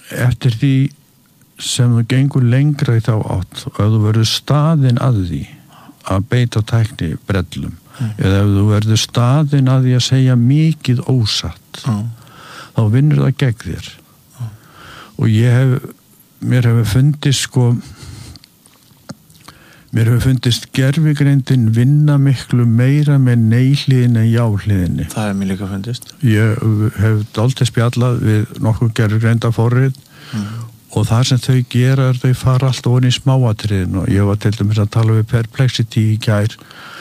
eftir því sem þú gengur lengra í þá átt og ef þú verður staðinn að því að beita tækni brellum eða ef þú verður staðinn að því að segja mikið ósatt þá vinnur það gegn þér og mér hefur fundist gervigreindin vinna miklu meira með nei-hliðin en já-hliðinni. Það mér líka fundist. Ég hef dálítið spjallað við nokkuð gervigreinda forrið og það sem þau gera er þau fara alltaf ofan í smáatriðin og ég var til dæmis að tala við Perplexity í gær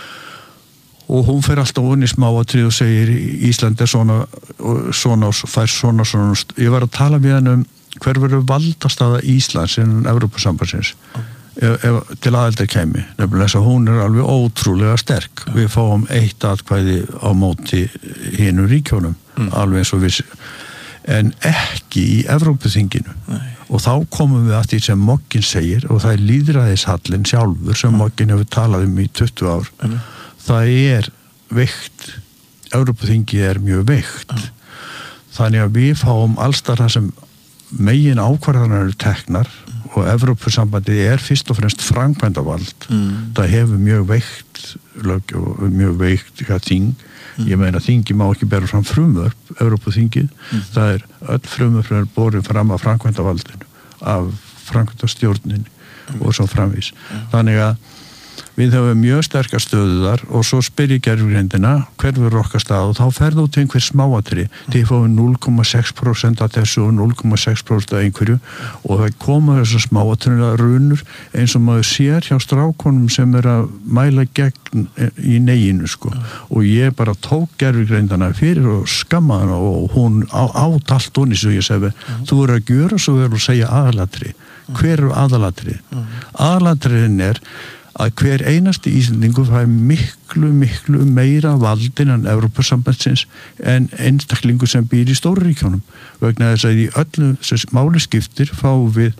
og hún fer alltaf ofan í smáatrið og segir Ísland er svona og fær svona. Ég var að tala við hann hver verður valdastaða Íslands innan Evrópusambandsins til aðeldar kæmi nefnilega þess að hún er alveg ótrúlega sterk við fáum 1 atkvæði á móti hinum ríkjónum alveg eins og við en ekki í Evrópuþinginu og þá komum við að því sem Moggin segir og það er lýðræðishallinn sjálfur sem Moggin hefur talað í 20 ár það er veikt Evrópuþingið er mjög veikt þannig að við fáum allstar það sem megin ákvarðanar eru teknar og Evrópusambandið er fyrst og fremst framkvæmdavald það hefur mjög veikt löggjöf og mjög veikt þing ég meina þingi má ekki bera fram frumvörp Evrópuþingið það er öll frumvörp er borin fram af framkvæmdavaldinu af framkvæmdastjórninni og svo framvís þannig að við höfum mjög sterkar stöðuðar og svo spyr ég gerfugreindina hver verður okkar stað og þá ferðu út einhver smáatri til fáum 0,6% af þessu og 0,6% af einhverju og það koma þessar smáatrina runur eins og maður sér hjá strákonum sem er að mæla gegn í neginu sko og ég bara tók gerfugreindana fyrir og skamma hana og hún átt allt honni svo ég segi þú verður að gjöra svo verður að segja aðalatri hver eru aðalatri? Aðalatriðin er að hver einasti Íslendingur fær miklu meira valdin en Evrópusambandsins en einstaklingur sem býr í stóru ríkjónum vegna þess að í öllu sem máli skiptir fáum við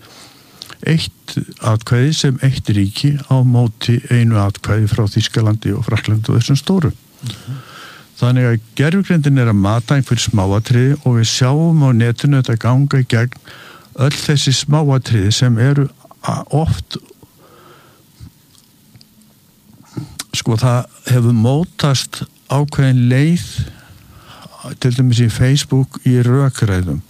1 atkvæði sem 1 ríki á móti 1 atkvæði frá Þýskalandi og Frakklandi og þessum stóru þannig að gervigreindin er að mata einhver smáatriði og við sjáum á netinu þetta ganga í gegn öll þessi smáatriði sem eru oft sko það hefur mótast ákveðin leið til dæmis í Facebook í rökræðum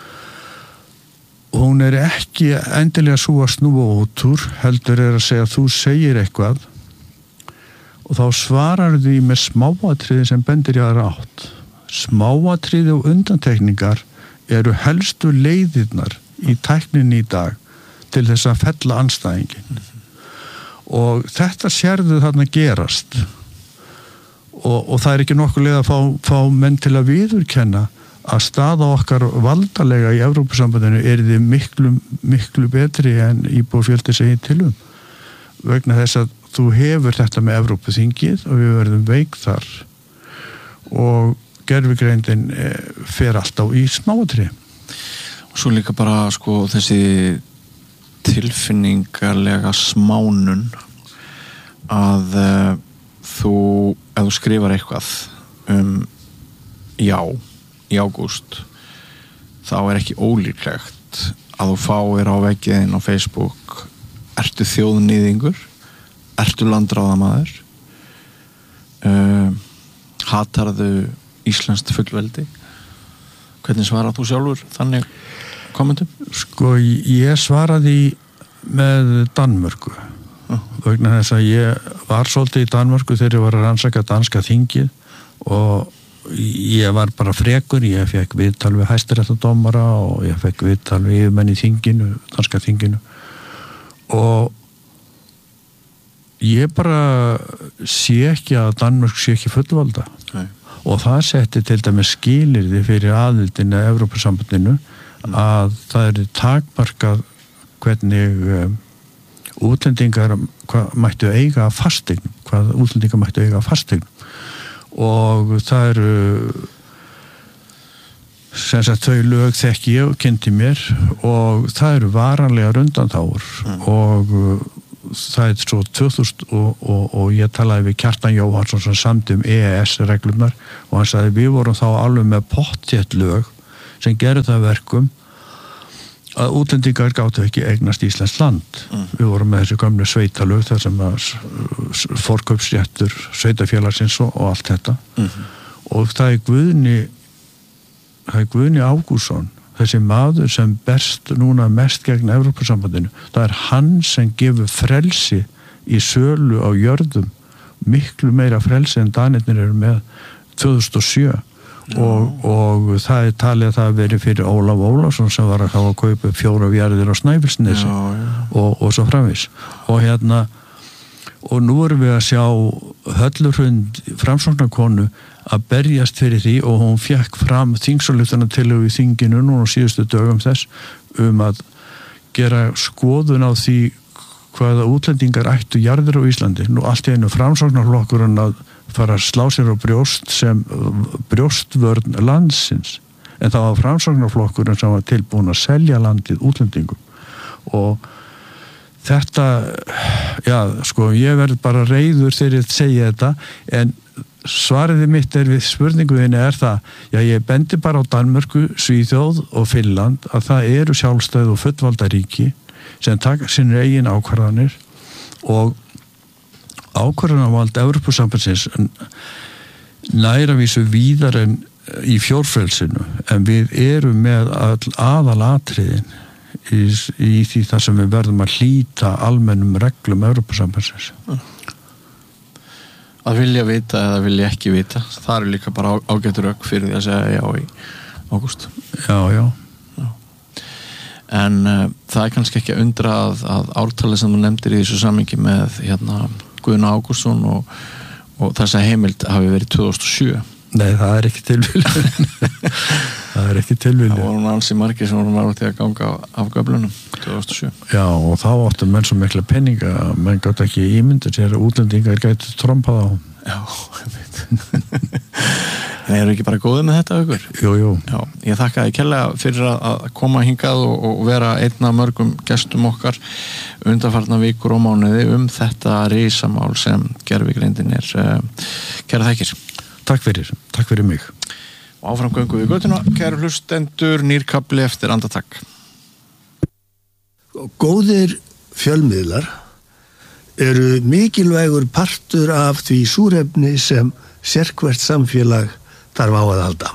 hún er ekki endilega svo að snúa út úr heldur er að segja að þú segir eitthvað og þá svarar því með smáatriði sem bendir í aðra átt smáatriði og undantekningar eru helstu leiðirnar í tækninni í dag til þess að fella andstæðingin og þetta sérðu þarna gerast og það er ekki nokkuð leið að fá menn til að viðurkenna að staða okkar valdalega í Evrópusambandinu er þið miklu betri en íbúafjöldi segir til vegna þess að þú hefur þetta með Evrópuþingið og við verðum veik þar og gervigreindin fer alltaf í smáatri og svo líka bara sko þessi tilfinningarlega smánun að ef þú skrifar eitthvað já í ágúst þá er ekki ólíklegt að þú fáir á veggiðin á Facebook ertu þjóðnýðingur ertu landráðamaður hatarðu íslenskt fullveldi hvernig svarar þú sjálfur þannig kommentum? Sko ég svaraði með Danmörku vegna þess að ég var svolítið í Danmörku þegar ég var að rannsaka danska þingið og ég var bara frekur, ég fekk viðtal við hæstaréttardómara og ég fekk viðtal við yfirmenn í þinginu, danska þinginu og ég bara sé ekki að Danmörk sé ekki fullvalda og það setti til dæmis skilyrði fyrir aðildinu að Evrópusambandinu að það er takmarkað hvernig útlendingar mættu eiga fasteign hvað útlendingar mættu eiga fasteign og það eru sem sagt þau lög þekki ég og kynnti mér og það eru varanlegar undanþágur og það er svo 2000 og ég talaði við Kjartan Jóhannsson sem samdi EES-reglurnar og hann sagði við vorum þá alveg með pottþétt lög sem gerðu það verkum að útlendingar gátu ekki eignast íslenskt land. Við vorum með þessi gömlu sveitalög þar sem að forkaupsréttur sveitafélagsins og allt þetta. Og það er Guðni Ágústsson, þessi maður sem berst núna mest gegn Evrópusambandinu. Það er hann sem gefur frelsi í sölu á jörðum, miklu meira frelsi en Danirnir eru með 2007. Og það er talið að það veri fyrir Ólaf Ólafsson sem var að hafa að kaupa 4 jarðir á Snæfellsnesi og svo framvís. Og nú erum við að sjá Höllurhund framsóknarkonu að berjast fyrir því og hún fékk fram þingsályktunartillögu í þinginu núna á síðustu dögum þess að gera skoðun á því hvaða útlendingar ættu jarðir á Íslandi. Nú allt í einu framsóknarflokkurinn að fara að slá sér á brjóst sem brjóstvörn landsins, en það var framsóknarflokkurinn sem var tilbúin að selja landið útlendingum. Og þetta, ég verð bara reiður þegar ég segja þetta, en svariði mitt við spurninguðinni það, ég bendi bara á Danmörku, Svíþjóð og Finnland að það eru sjálfstæð og fullvalda ríki sem taka sinni eigin ákvarðanir, og ákvarðanavald Evrópusambandsins næra vísu víðar en í fjórfrelsinu, en við erum með aðalatriðin í því þar sem við verðum að hlíta almennum reglum Evrópusambandsins. Að vilja vita eða vilja ekki vita, það eru líka bara ágættur rök fyrir því að segja já í ágúst. Já. En það er kannski ekki að undra að ártalið sem þú nefndir í þessu samhengi með Guðna Ágústsson og þessa heimild hafi verið 2007. Nei, það er ekki tilviljun. Það er ekki tilviljun. Það voru ansi margir sem voru nálægt að ganga af göflunum 2007. Já, og þá áttu menn svo mikla peninga að menn gátt ekki ímyndir sér að útlendingar gætu trompað á. Já, ég veit. En eru ekki bara góðið með þetta aukur? Jú. Já, ég þakka þér kærlega fyrir að koma hingað og vera einn af mörgum gestum okkar undanfarna vikur og mánuði þetta risamál sem gervigreindin Kæra þakkir. Takk fyrir mig. Og áfram göngum við götuna, kæru hlustendur, nýr kafli eftir andartak. Góðir fjölmiðlar eru mikilvægur partur af því súrefni sem sérhvert samfélag þarf á að halda.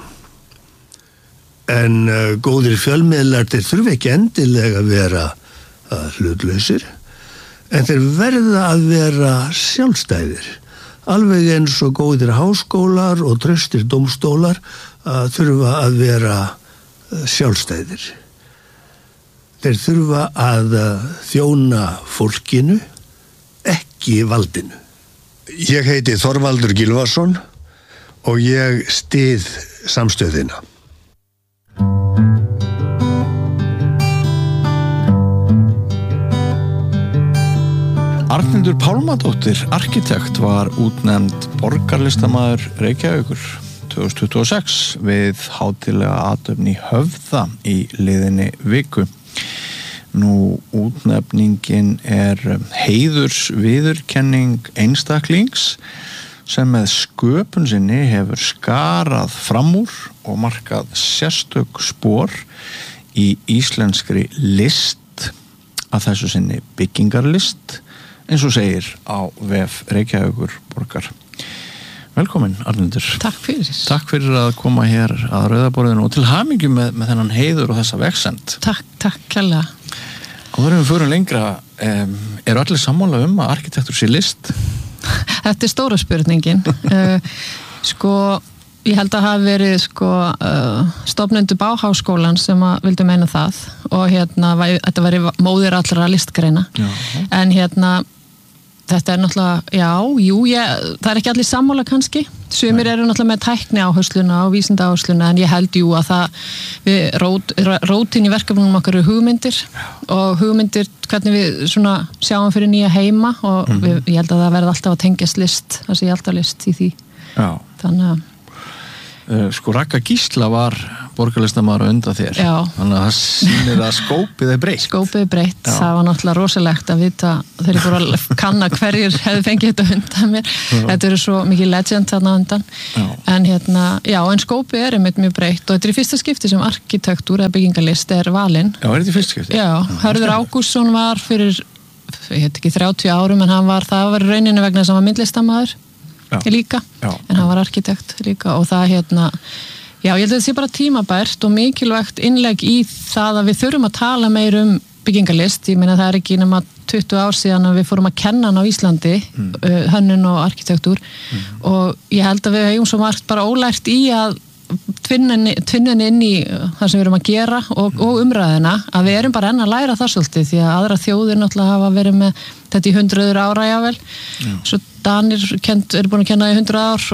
En góðir fjölmiðlar þeir þurfa ekki endilega að vera hlutlausir, en þeir verða að vera sjálfstæðir. Alveg eins og góðir háskólar og traustir dómstólar þurfa að vera sjálfstæðir. Þeir þurfa að þjóna fólkinu, ekki valdinu. Ég heiti Þorvaldur Gylfason og ég styð samstöðina. Arnhildur Pálmadóttir, arkitekt, var útnefnd borgarlistamaður Reykjavíkur 2026 við hátíðlega athöfn í Höfða í liðinni viku. Nú, útnefningin heiðursviðurkenning einstaklings sem með sköpun sinni hefur skarað fram úr og markað sérstök spor í íslenskri list, að þessu sinni byggingarlist, eins og segir á vef Reykjavíkur borgar. Velkomin, Arnhildur. Takk fyrir. Takk fyrir að koma hér að Rauðaborðinu og til hamingju með þennan heiður og þessa vegsend. Takk kærlega. Áður en við förum lengra, eru allir sammála að arkitektur sé list? Þetta er stóra spurningin. Ég held að hafa verið stofnendur Bauhausskólan sem vildu meina það og þetta væri móðir allra listgreina. Já. En þetta er náttúrulega, það er ekki allir sammála kannski. Sumir eru náttúrulega með tækni áhersluna og vísinda áhersluna, en ég held að það rótin í verkefnum okkar eru hugmyndir og hugmyndir hvernig við sjáum fyrir nýja heima og ég held að það verði alltaf að tengjast list, það sé alltaf list í því. Já. Þannig að Ragga Gísla var borgarlistamaður á undan þér. Já. Þannig að það sýnir að skópið breytt. Skópið breytt, það var náttúrulega rosalegt að vita þegar ég fór að kanna hverjir hefði fengið þetta undan mér. Þetta eru svo mikið legend þarna undan. En en skópið einmitt mjög breytt og þetta í fyrsta skipti sem arkitektúr eða byggingalist valinn. Já, þetta í fyrsta skipti? Já, Hörður Ágústsson var fyrir, ég heit ekki 30 árum, en það var rauninu vegna sem var myndlistamaður líka, en hann var arkitekt líka og það já, ég held að þetta sé bara tímabært og mikilvægt innlegg í það að við þurfum að tala meir byggingalist. Ég meina það ekki nema 20 ár síðan að við fórum að kenna hann á Íslandi, hönnun og arkitektúr og ég held að við hefum svo margt bara ólært í að tvinna inn í það sem við erum að gera og umræðina, að við erum bara enn að læra það svolítið, því að aðra þjóðir náttúrulega hafa verið með þetta í 100 ára jável, svo Danir eru búin að kenna í 100 ár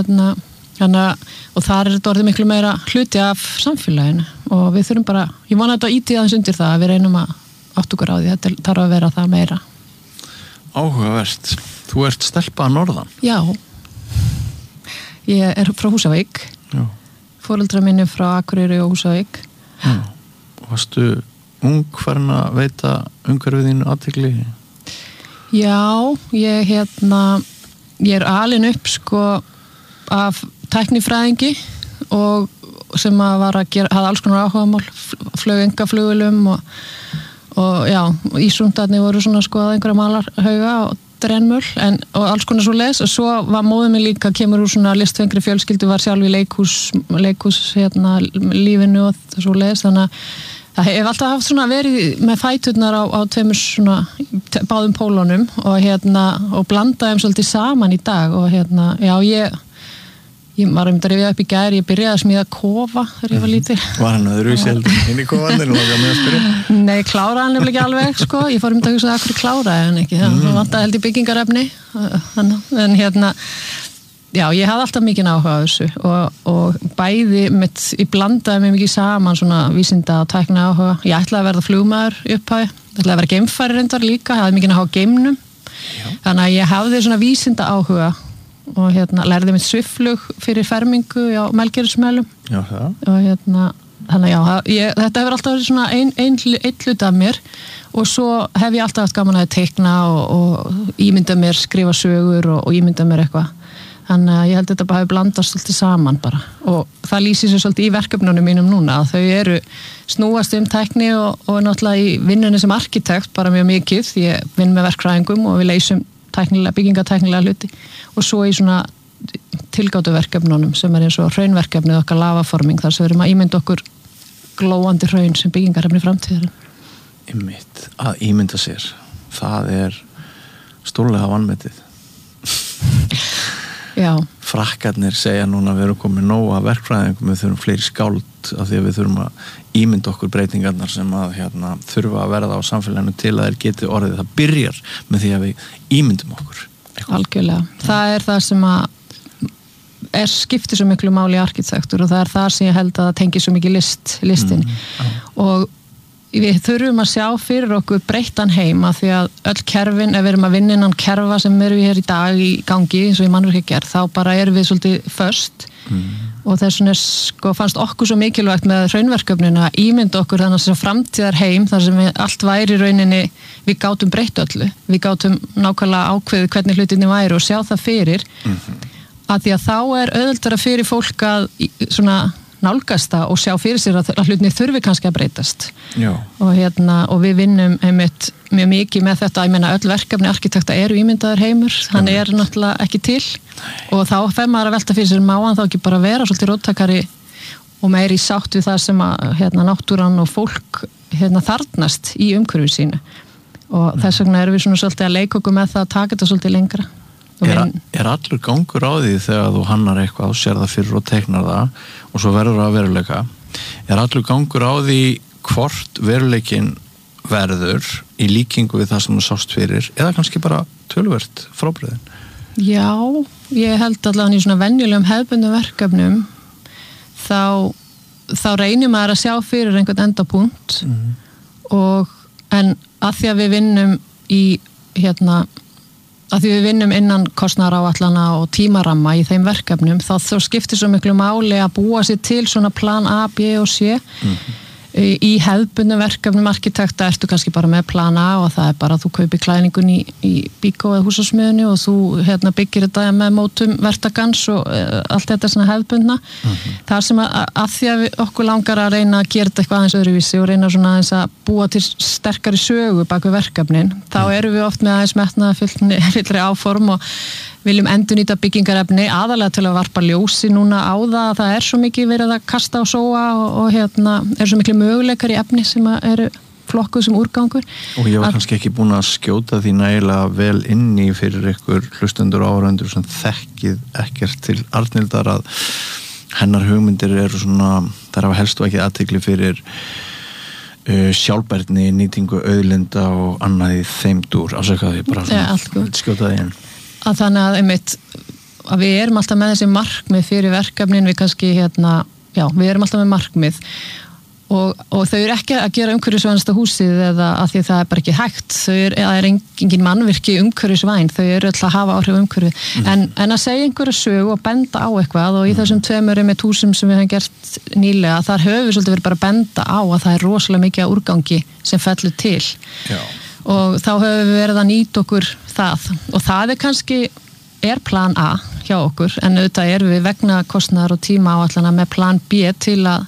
og þar þetta orðið miklu meira hluti af samfélaginu og við þurfum bara, ég vona þetta ítið aðeins undir það að við reynum að átta okkur á því, þetta þarf að vera það meira. Áhugavert. Þú ert stelpa að norðan? Já, ég er frá Húsavík. Já. Foreldrar minni frá Akureyri og Húsavík. Já. Varstu ung farin að veita umhverfið þínu athygli? Já, ég er alin upp af tæknifræðingi og sem að hafði alls konar áhugamál, flög engaflugulum og já, ísundarnir voru svona að einhverja malarhauga og drenmöl og alls konar svo leis og svo var móðið mér líka, kemur úr svona listfengri fjölskyldu, var sjálf í leikhús lífinu og svo leis, þannig að það hef alltaf haft svona verið með fæturnar á tveimur svona báðum pólunum og blandaði svolítið saman í dag og já, ég var að rifja upp í gær, ég byrjaði að smíða kofa þegar ég var lítil. Var hann öðruvísi inn í kofanir og langa með að spyrja? Nei, kláraði hann nefnilega ekki alveg, ég fór að hugsa að hverju kláraði hann ekki, það vantaði held í byggingarefni, en já, ég hafði alltaf mikið áhuga á þessu og bæði ég blandaði mig mikið saman svona vísinda og tækna áhuga. Ég ætlaði að verða flugmaður upphæði, ætlaði að vera geimfæri reyndar líka, ég hafði mikið áhuga á geimnum, þannig að ég hafði svona vísinda áhuga og lærði mitt svifflug fyrir fermingu á Melgerðismelum og þannig þetta hefur alltaf verið svona einn hluti af mér og svo hef ég alltaf haft gaman að teikna og ímynda mér, skrifa sögur og ímynda mér eitthvað. Þannig að ég held að þetta bara hefur blandast svolítið saman bara og það lýsir sér svolítið í verkefnunum mínum núna að þau eru snúast tækni og náttúrulega í vinnunni sem arkitekt bara mjög mikið, ég vinn með verkfræðingum og við leysum byggingatæknilega hluti og svo í svona tilgátuverkefnunum sem eins og hraunverkefnið okkar lavaforming þar sem við erum að ímynda okkur glóandi hraun sem byggingarefni framtíðar. Einmitt, að ímynda sér, það er stórlega vanmetið. Já. Frakkarnir segja núna að við erum komið nóga verkfræðingum, við þurfum fleiri skáld af því að við þurfum að ímynda okkur breytingarnar sem að þurfa að verða á samfélaginu til að þeir geti orðið. Það byrjar með því að við ímyndum okkur. Algjörlega. Það er það sem að skiptir svo miklu máli í arkitektur og það er það sem ég held að það tengi svo mikið listin. Og við þurfum að sjá fyrir okkur breyttan heim að því að öll kerfin, ef við erum að vinna innan kerfa sem eru við hér í dag í gangi eins og í mannvirkjagerð, þá bara erum við svolítið först og þess vegna fannst okkur svo mikilvægt með hraunverkefninu að ímynda okkur þannig að framtíðar heim þar sem allt væri í rauninni, við gátum breytt öllu, við gátum nákvæmlega ákveðið hvernig hlutinni væri og sjá það fyrir að því að þá er auðveldara fyrir fólk að svona nálgast það og sjá fyrir sér að hlutinni þurfi kannski að breytast og við vinnum einmitt mjög mikið með þetta, ég meina öll verkefni arkitekta eru ímyndaður heimur, hann er náttúrulega ekki til og þá fer maður að velta fyrir sér má hann þá ekki bara vera svolítið róttakari og meiri sátt við það sem að náttúran og fólk þarnast í umhverfi sínu og þess vegna erum við svona svolítið að leika okkur með það að taka þetta svolítið lengra. Er allur gangur á því þegar þú hannar eitthvað og sér það fyrir og teiknar það og svo verður það að veruleika, er allur gangur á því hvort veruleikin verður í líkingu við það sem þú sást fyrir eða kannski bara töluvert frábrigðin? Já, ég held allavega í svona venjulegum hefðbundum verkefnum þá reynir maður að sjá fyrir einhvern endapunkt en að því að við vinnum í að því við vinnum innan kostnaðaráætlana og tímaramma í þeim verkefnum, þá skiptir svo miklu máli að búa sér til svona plan A, B og C. Í hefðbundnum verkefnum arkitekta ertu kannski bara með plan A og það bara að þú kaupir klæðningun í Bíkó eða húsasmiðunni og þú byggir þetta með mótum verktakans og allt þetta svona hefðbundna. Það sem að því að okkur langar að reyna að gera þetta eitthvað aðeins öðruvísi og reyna svona aðeins að búa til sterkari sögu bak við verkefnin, þá erum við oft með aðeins metnaðarfyllri áform og viljum endurnýta byggingarefni aðalega til að varpa ljósi núna á það að svo mikið verið að kasta og sóa og eru svo miklu möguleikar í efni sem eru flokkuð sem úrgangur. Og ég var kannski ekki búin að skjóta því nægilega vel inni fyrir ykkur hlustendur og áhorfendur sem þekkið ekkert til Arnhildar að hennar hugmyndir eru svona, þær hafa helst og ekki athygli fyrir sjálfbærni, nýtingu auðlinda og annað í þeim dúr. Afsakaðu ég bara svona skjóta því inn. Að þannig að að við erum alltaf með þessi markmið fyrir verkefnin, við kannski við erum alltaf með markmið og þau eru ekki að gera umhverfisvænasta húsið eða að því það bara ekki hægt, það er engin mannvirki umhverfisvæn, þau eru alltaf að hafa áhrif umhverfið, en að segja einhverja sögu og benda á eitthvað og í þessum tveimur með húsum sem við hefum gert nýlega, þar höfum við svolítið verið bara að benda á að það er rosalega mikið af úrgangi sem fellur til. Já. Og þá höfum við verið að nýta okkur það og það kannski plan A hjá okkur en auðvitað erum við vegna kostnaðar og tíma áætlana með plan B til að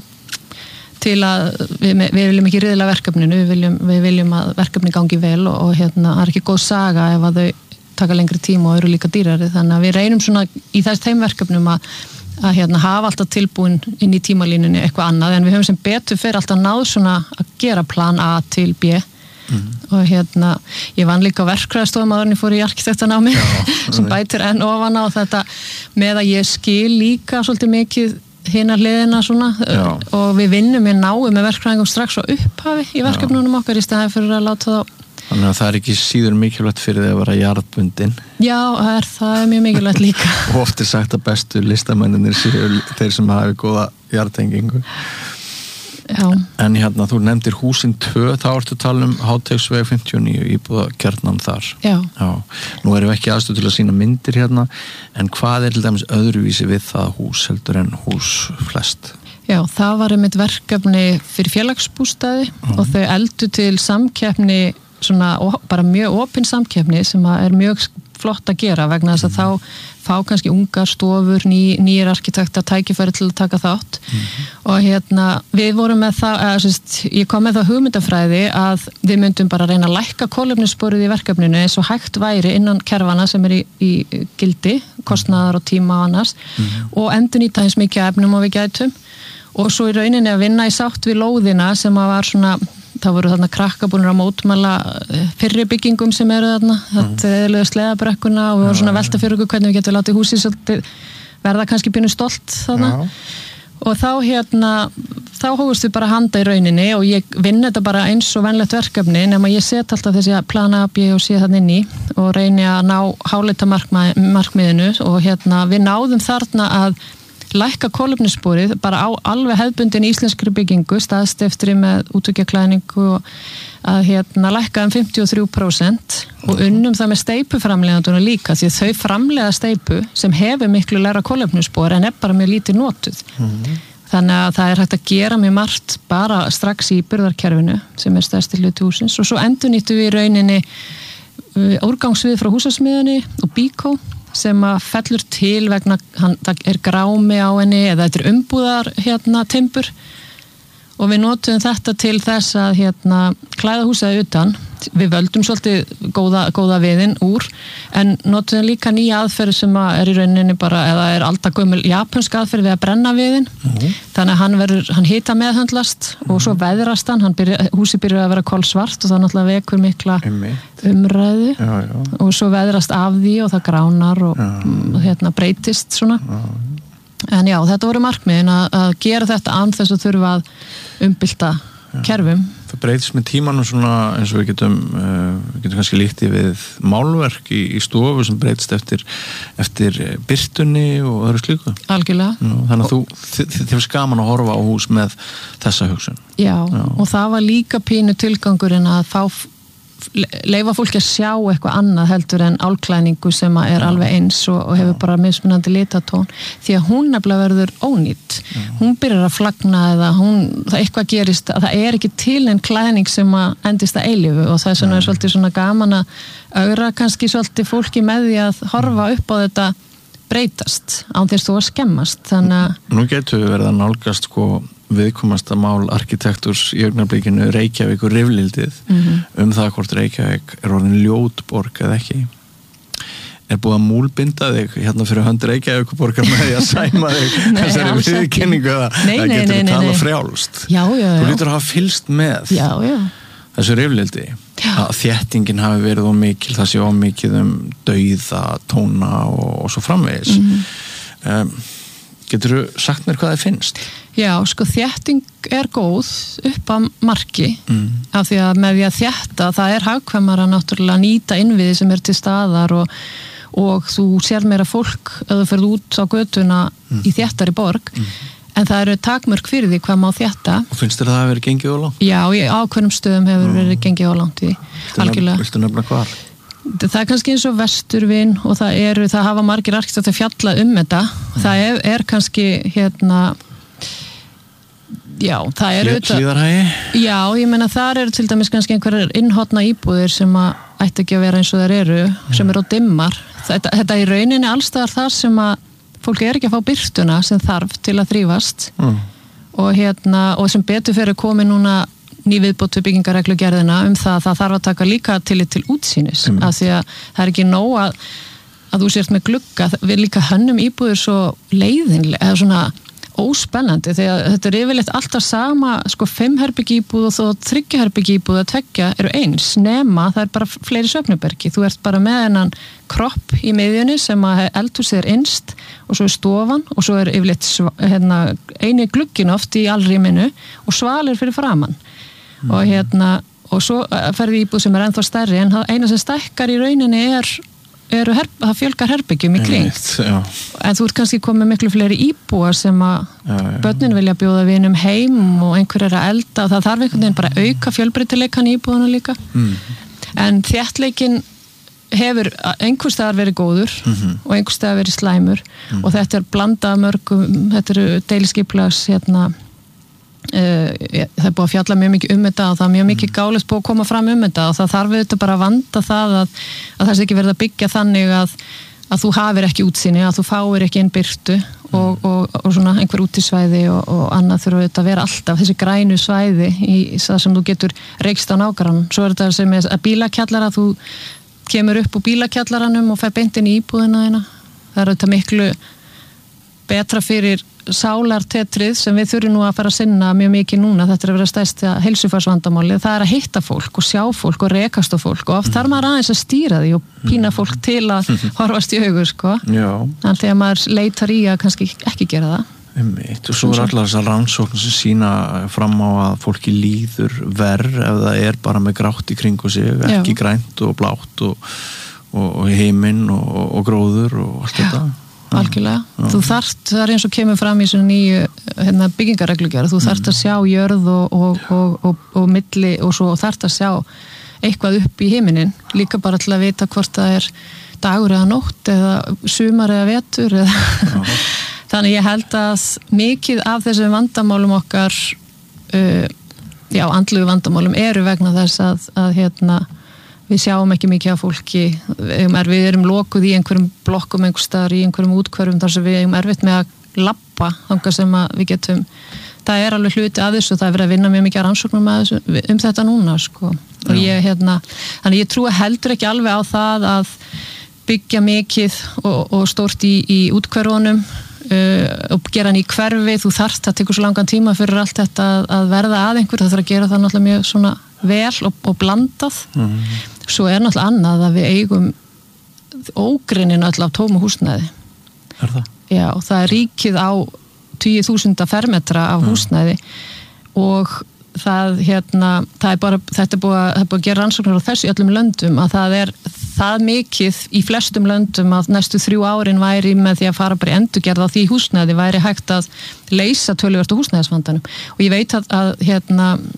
við viljum ekki riðla verkefninu, við viljum að verkefni gangi vel og það er ekki góð saga ef að þau taka lengri tíma og eru líka dýrari, þannig að við reynum svona í þeim verkefnum að hafa alltaf tilbúin inn í tímalínunni eitthvað annað en við höfum sem betur fyrir alltaf náð svona að gera plan A til B. Og ég vann líka á verkfræðistofum áður en ég fór í arkitektanámi sem bætir enn ofan á þetta með að ég skil líka svolítið mikið hinar hliðina svona og við vinnum með náu með verkfræðingum strax á upphafi í verkefnunum okkar í staðin fyrir að láta þá. Þannig að það er ekki síður mikilvægt fyrir þig að vera jarðbundin. Já, það er mjög mikilvægt líka. Og oft er sagt að bestu listamennir séu þeir sem hafi góða jarðtengingu. Já. En þú nefndir húsin 2, þá ertu að tala Háteigsveg 59 íbúðakjarnan þar. Já. Nú erum við ekki aðstöð til að sýna myndir en hvað til dæmis öðruvísi við það hús heldur en hús flest? Já, það var einmitt verkefni fyrir félagsbústaði og þau eldu til samkeppni svona bara mjög opin samkeppni sem er mjög flott að gera vegna þess að þá fá kannski ungar stofur, nýjir arkitekta tækifæri til að taka þátt og við vorum með það, ég kom með það hugmyndafræði að við myndum bara reyna að lækka kolefnissporið í verkefninu eins og hægt væri innan kerfana sem er í gildi, kostnaðar og tíma og annars og endurnýta eins mikið efnum og við gætum og svo í rauninni að vinna í sátt við lóðina sem að var svona það voru þarna krakkabúnir að mótmæla fyrri byggingum sem eru þarna þetta er eðluðu sleðabrekkuna og við vorum svona að velta fyrir okkur hvernig við getum látið húsið svolítið verða kannski pínu stolt þarna og þá hófust við bara handa í rauninni og ég vinn þetta bara eins og venlegt verkefni nema ég set alltaf þessi plana A, B og C þarna inn í og reyni að ná háleita markmiðinu og við náðum þarna að lækka kolefnissporið bara á alveg hefðbundin íslenskri byggingu staðstiftri með útvíkjaklæðningu og að lækka 53% og unnum það með steipuframleiðanduna líka því þau framleiða steipu sem hefur miklu lægra kolefnisspor en er bara mjög lítið notuð. Þannig að það er hægt að gera mjög margt bara strax í burðarkerfinu sem er stærsti hluti húsins og svo endurnýttum við í rauninni úrgangsvið frá húsasmiðunni og Bíkó sem að fellur til vegna það er grámi á henni eða þetta er umbúðar timbur og við notum þetta til þess að klæða húsið utan við völdum svolítið góða viðinn úr en notum líka nýja aðferð sem að er í rauninni bara eða er aldagömmul japansk aðferð við að brenna viðinn þannig að hann hita meðhöndlast og svo veðrast húsið byrjar að vera kolsvart og það náttúrulega vekur mikla umræðu og svo veðrast af því og það gránar og breytist svona en já, þetta voru markmiðin að gera þetta án þess að þurfa að umbylta kerfum. Það breytist með tímanum svona eins og við getum kannski líkt í við málverk í stofu sem breytist eftir birtunni og öðru slíku. Algjörlega. Þannig að þið var skaman að horfa á hús með þessa hugsun. Já, og það var líka pínu tilgangurinn að fá leyfa fólki að sjá eitthvað annað heldur en álklæningu sem alveg eins og hefur bara mismunandi litatón, því að hún nefnilega verður ónýtt. Hún byrjar að flagna eða það eitthvað gerist, að það ekki til en klæðning sem að endist að eilífu og það svona svolítið svona gaman að augra kannski svolítið fólki með því að horfa upp á þetta breytast án þess þú að skemmast. Þannig að nú getur við verið að nálgast viðkomasta mál arkitektúrs í augnablikinu Reykjavík og rifrildið það hvort Reykjavík orðin ljótborg eða ekki. Búið að múlbinda þig hérna fyrir hönd Reykjavíkurborgar með því að sæma þig þessari viðurkenningu eða það getur við tala frjálst. Já. Þú lítur að hafa fylgst með þessu rifrildi. Að þéttingin hafi verið ómikil, það sé ómikið dauða, tóna og svo framvegis. Geturðu sagt mér hvað það finnst? Já, sko þétting góð upp að marki af því að með því að þétta það hagkvæmara náttúrulega nýta innviði sem til staðar og þú sér meira fólk ef þú ferð út á götuna í þéttari borg en það eru takmörk fyrir því hvað má þétta. Og finnst þér það að vera gengið of langt? Já, í ákveðnum stöðum hefur verið gengið of langt í algjörlega. Viltu nefna hvar? Það kannski eins og Vesturvin og það hafa margir arkitektar fjallað þetta. Það kannski já, það Hlíðarhagi? Já, ég meina þar eru til dæmis kannski einhverjar innhotna íbúðir sem að ætti ekki að vera eins og þær eru, sem eru á dimmar. Þetta í rauninni allstaðar þar sem að fólk ekki að fá birtuna sem þarf til að þrífast og sem betur fyrir komið núna ný viðbót við byggingarreglugerðina það þarf að taka líka tillit til útsýnis af því að það ekki nóg að þú sért með glugga, við líka hönnum íbúður svo leiðinlega eða svona óspennandi því að þetta yfirleitt alltaf sama 5 herbergi íbúð og þó 3 herbergi íbúð að 2 eru eins nema það bara fleiri svefnubergi, þú ert bara með hennan kropp í miðjunni sem að eldhúsið innst og svo stofan og svo yfirleitt eini glugginn oft í allrýminu og svalir fyrir framann og svo ferði íbúð sem ennþá stærri en eina sem stækkar í rauninni það fjölgar herbyggjum í kring en þú ert kannski komið miklu fleiri íbúar sem að börnin vilja bjóða vinum heim og einhver að elda og það þarf einhvern veginn bara auka fjölbreytileikan í íbúðuna líka en þéttleikin hefur einhvers staðar verið góður og einhvers staðar verið slæmur og þetta blandað mörgum, þetta eru deiliskipulags það búið að fjalla mjög mikið þetta og það mjög mikið gáleitt búið að koma fram þetta og það þarf auðvitað bara að vanda það að það sé ekki verið að byggja þannig að þú hafir ekki útsýni, að þú fáir ekki inn birtu og svona einhver útisvæði og annað þurfa auðvitað að vera alltaf þessi grænu svæði í það sem þú getur reykst á nágrann. Svo þetta sem að bílakjallara, þú kemur upp úr bílakjallaranum og fer beint inn í íbúðina þína. Það auðvitað miklu betra fyrir sálartetrið sem við þurfum nú að fara að sinna mjög mikið núna, þetta að vera stærsta heilsufarsvandamáli, það að hitta fólk og sjá fólk og rekast á fólk og oft þarf maður aðeins að stýra því og pína fólk til að horfast í augur en þegar maður leitar í að kannski ekki gera það og svo allar þessar rannsóknir sem sýna fram á að fólki líður verð ef það bara með grátt í kringu sig ekki grænt og blátt og heiminn og gróður og allt þetta algjörlega, þú þarft, það eins og kemur fram í svona nýju byggingarreglugerð, þú þarft að sjá jörð og milli og svo þarft að sjá eitthvað upp í himinin, líka bara til að vita hvort það dagur eða nótt eða sumar eða vetur þannig ég held að mikið af þessum vandamálum okkar andlegu vandamálum eru vegna þess að við sjáum ekki mikið af fólki, við erum lokuð í einhverjum blokkum einhver staðar í einhverjum útkvörfum þar sem við erum erfitt með að labba þangað sem að við getum, það alveg hluti að þessu, það verið að vinna mjög mikið rannsóknum þetta núna og ég þannig ég trúi heldur ekki alveg á það að byggja mikið og stórt í útkvörfunum og gera hann í hverfi, þú þarft, það tekur svo langan tíma fyrir allt þetta að verða að einhver, það þarf að gera það náttúrulega mjög svona vel og blandað svo náttúrulega annað að við eigum ógrinin öll af tómu húsnæði það? Já, það ríkið á 10.000 fermetra af húsnæði og það bara, þetta búið að gera rannsóknir á þessu í öllum löndum að það mikið í flestum löndum að næstu 3 árin væri með því að fara bara í endurgerð á því húsnæði væri hægt að leysa töluvert á húsnæðisvandanum og ég veit að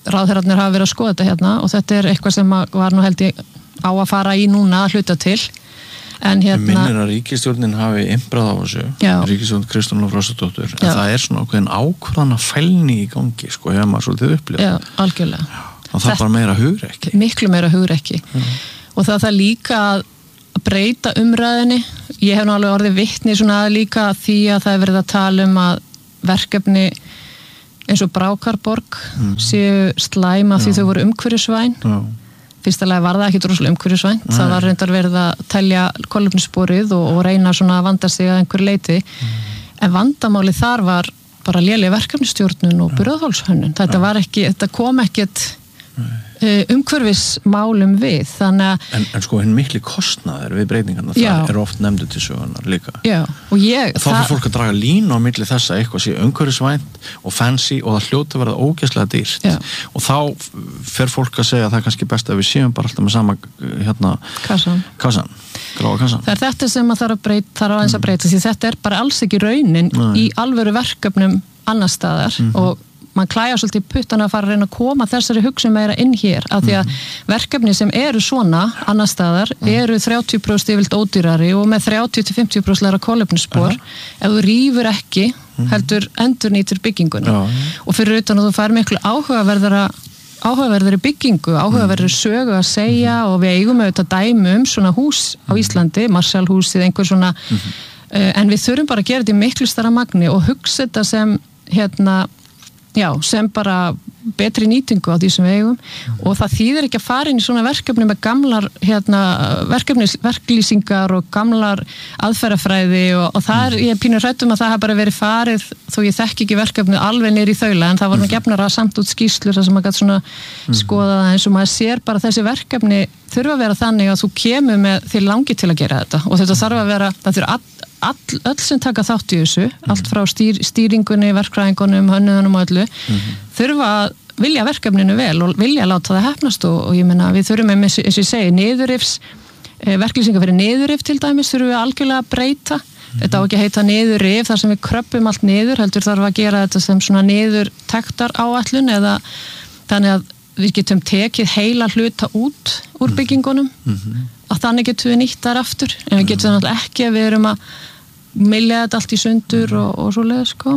ráðherrarnir hafa verið að skoða þetta hérna og þetta eitthvað sem var nú held ég á að fara í núna að hluta til en minnir að ríkisstjórnin hafi imbrað á þessu, ríkisstjórn Kristrúnar Frostadóttur, en það svona ákveðin ákvarðana fælni í gangi, sko, hefur maður svolítið upplifað. Já, algjörlega. Það þarf bara meira hugrekki. Miklu meira hugrekki. Og það líka að breyta umræðinni. Ég hef nú alveg orðið vitni svona líka því að það er verið að tala að verkefni eins og Brákarborg séu slæm af því þau voru umhverfisvæn. Fyrstulega var það ekki droslega umhverfisvænt, það var reyndar verið að telja kolefnissporið og reyna svona að vanda sig að einhver leiti, en vandamálið þar var bara léleg verkefnistjórnun og burðarþolshönnun, þetta kom ekkert umhverfismálum við, þannig að en sko hinn mikli kostnaður við breytingarna, það er oft nefndu til sögunar líka. Já, og þá fyrir fólk að draga línu á milli þessa eitthvað sé umhverfisvænt og fancy og það hljóti verða ógeðslega dýrt. Já. Og þá fer fólk að segja að það er kannski best að við séum bara alltaf með sama kassan. Gráa kassan. Það er þetta sem að þarf aðeins að breyta því þetta er bara alls ekki raunin í alvöru verkefnum annar staðar og mann klæjar svolítið í puttana að fara að reyna að koma þessari hugsun meira inn hér af því að verkefni sem eru svona annar staðar eru 30% yfirleitt ódýrari og með 30-50% læra kolefnisspor ef þú rýfur ekki heldur endurnýtir bygginguna og fyrir utan að þú fær miklu áhugaverðari byggingu, áhugaverðari sögu að segja og við eigum auðvitað dæmi svona hús á Íslandi, Marshallhúsið, einhver svona en við þurfum bara að gera þetta í miklu stærra magni og hugsa þetta sem sem bara betri nýtingu á því sem við eigum og það þýðir ekki að fara inn í svona verkefni með gamlar verklýsingar og gamlar aðferðafræði og það ég pínur hrætt að það hafa bara verið farið þó ég þekki ekki verkefni alveg niður í þaula en það var nú gefnara samt út skýrslur þar sem maður gæti svona skoða það eins og maður sér bara þessi verkefni þurfa að vera þannig að þú kemur með þér langi til að gera þetta og þetta þarf að vera, það þurfa öll sem taka þátt í þessu, allt frá stýringunni, verkfræðingunum, hönnuðunum og öllu, þurfa að vilja verkefninu vel og vilja láta það hefnast og ég meina við þurfum eins og ég segi niðurrifs, verklýsingar fyrir niðurrif til dæmis þurfum við algjörlega að breyta, þetta á ekki að heita niðurrif þar sem við kröppum allt niður, heldur þarf að gera þetta sem svona niðurtektar áætlun eða þannig að við getum tekið heila hluta út úr byggingunum að þannig getum við nýtt þar aftur en við getum náttúrulega ekki að við erum að mylja þetta allt í sundur og svoleiðis sko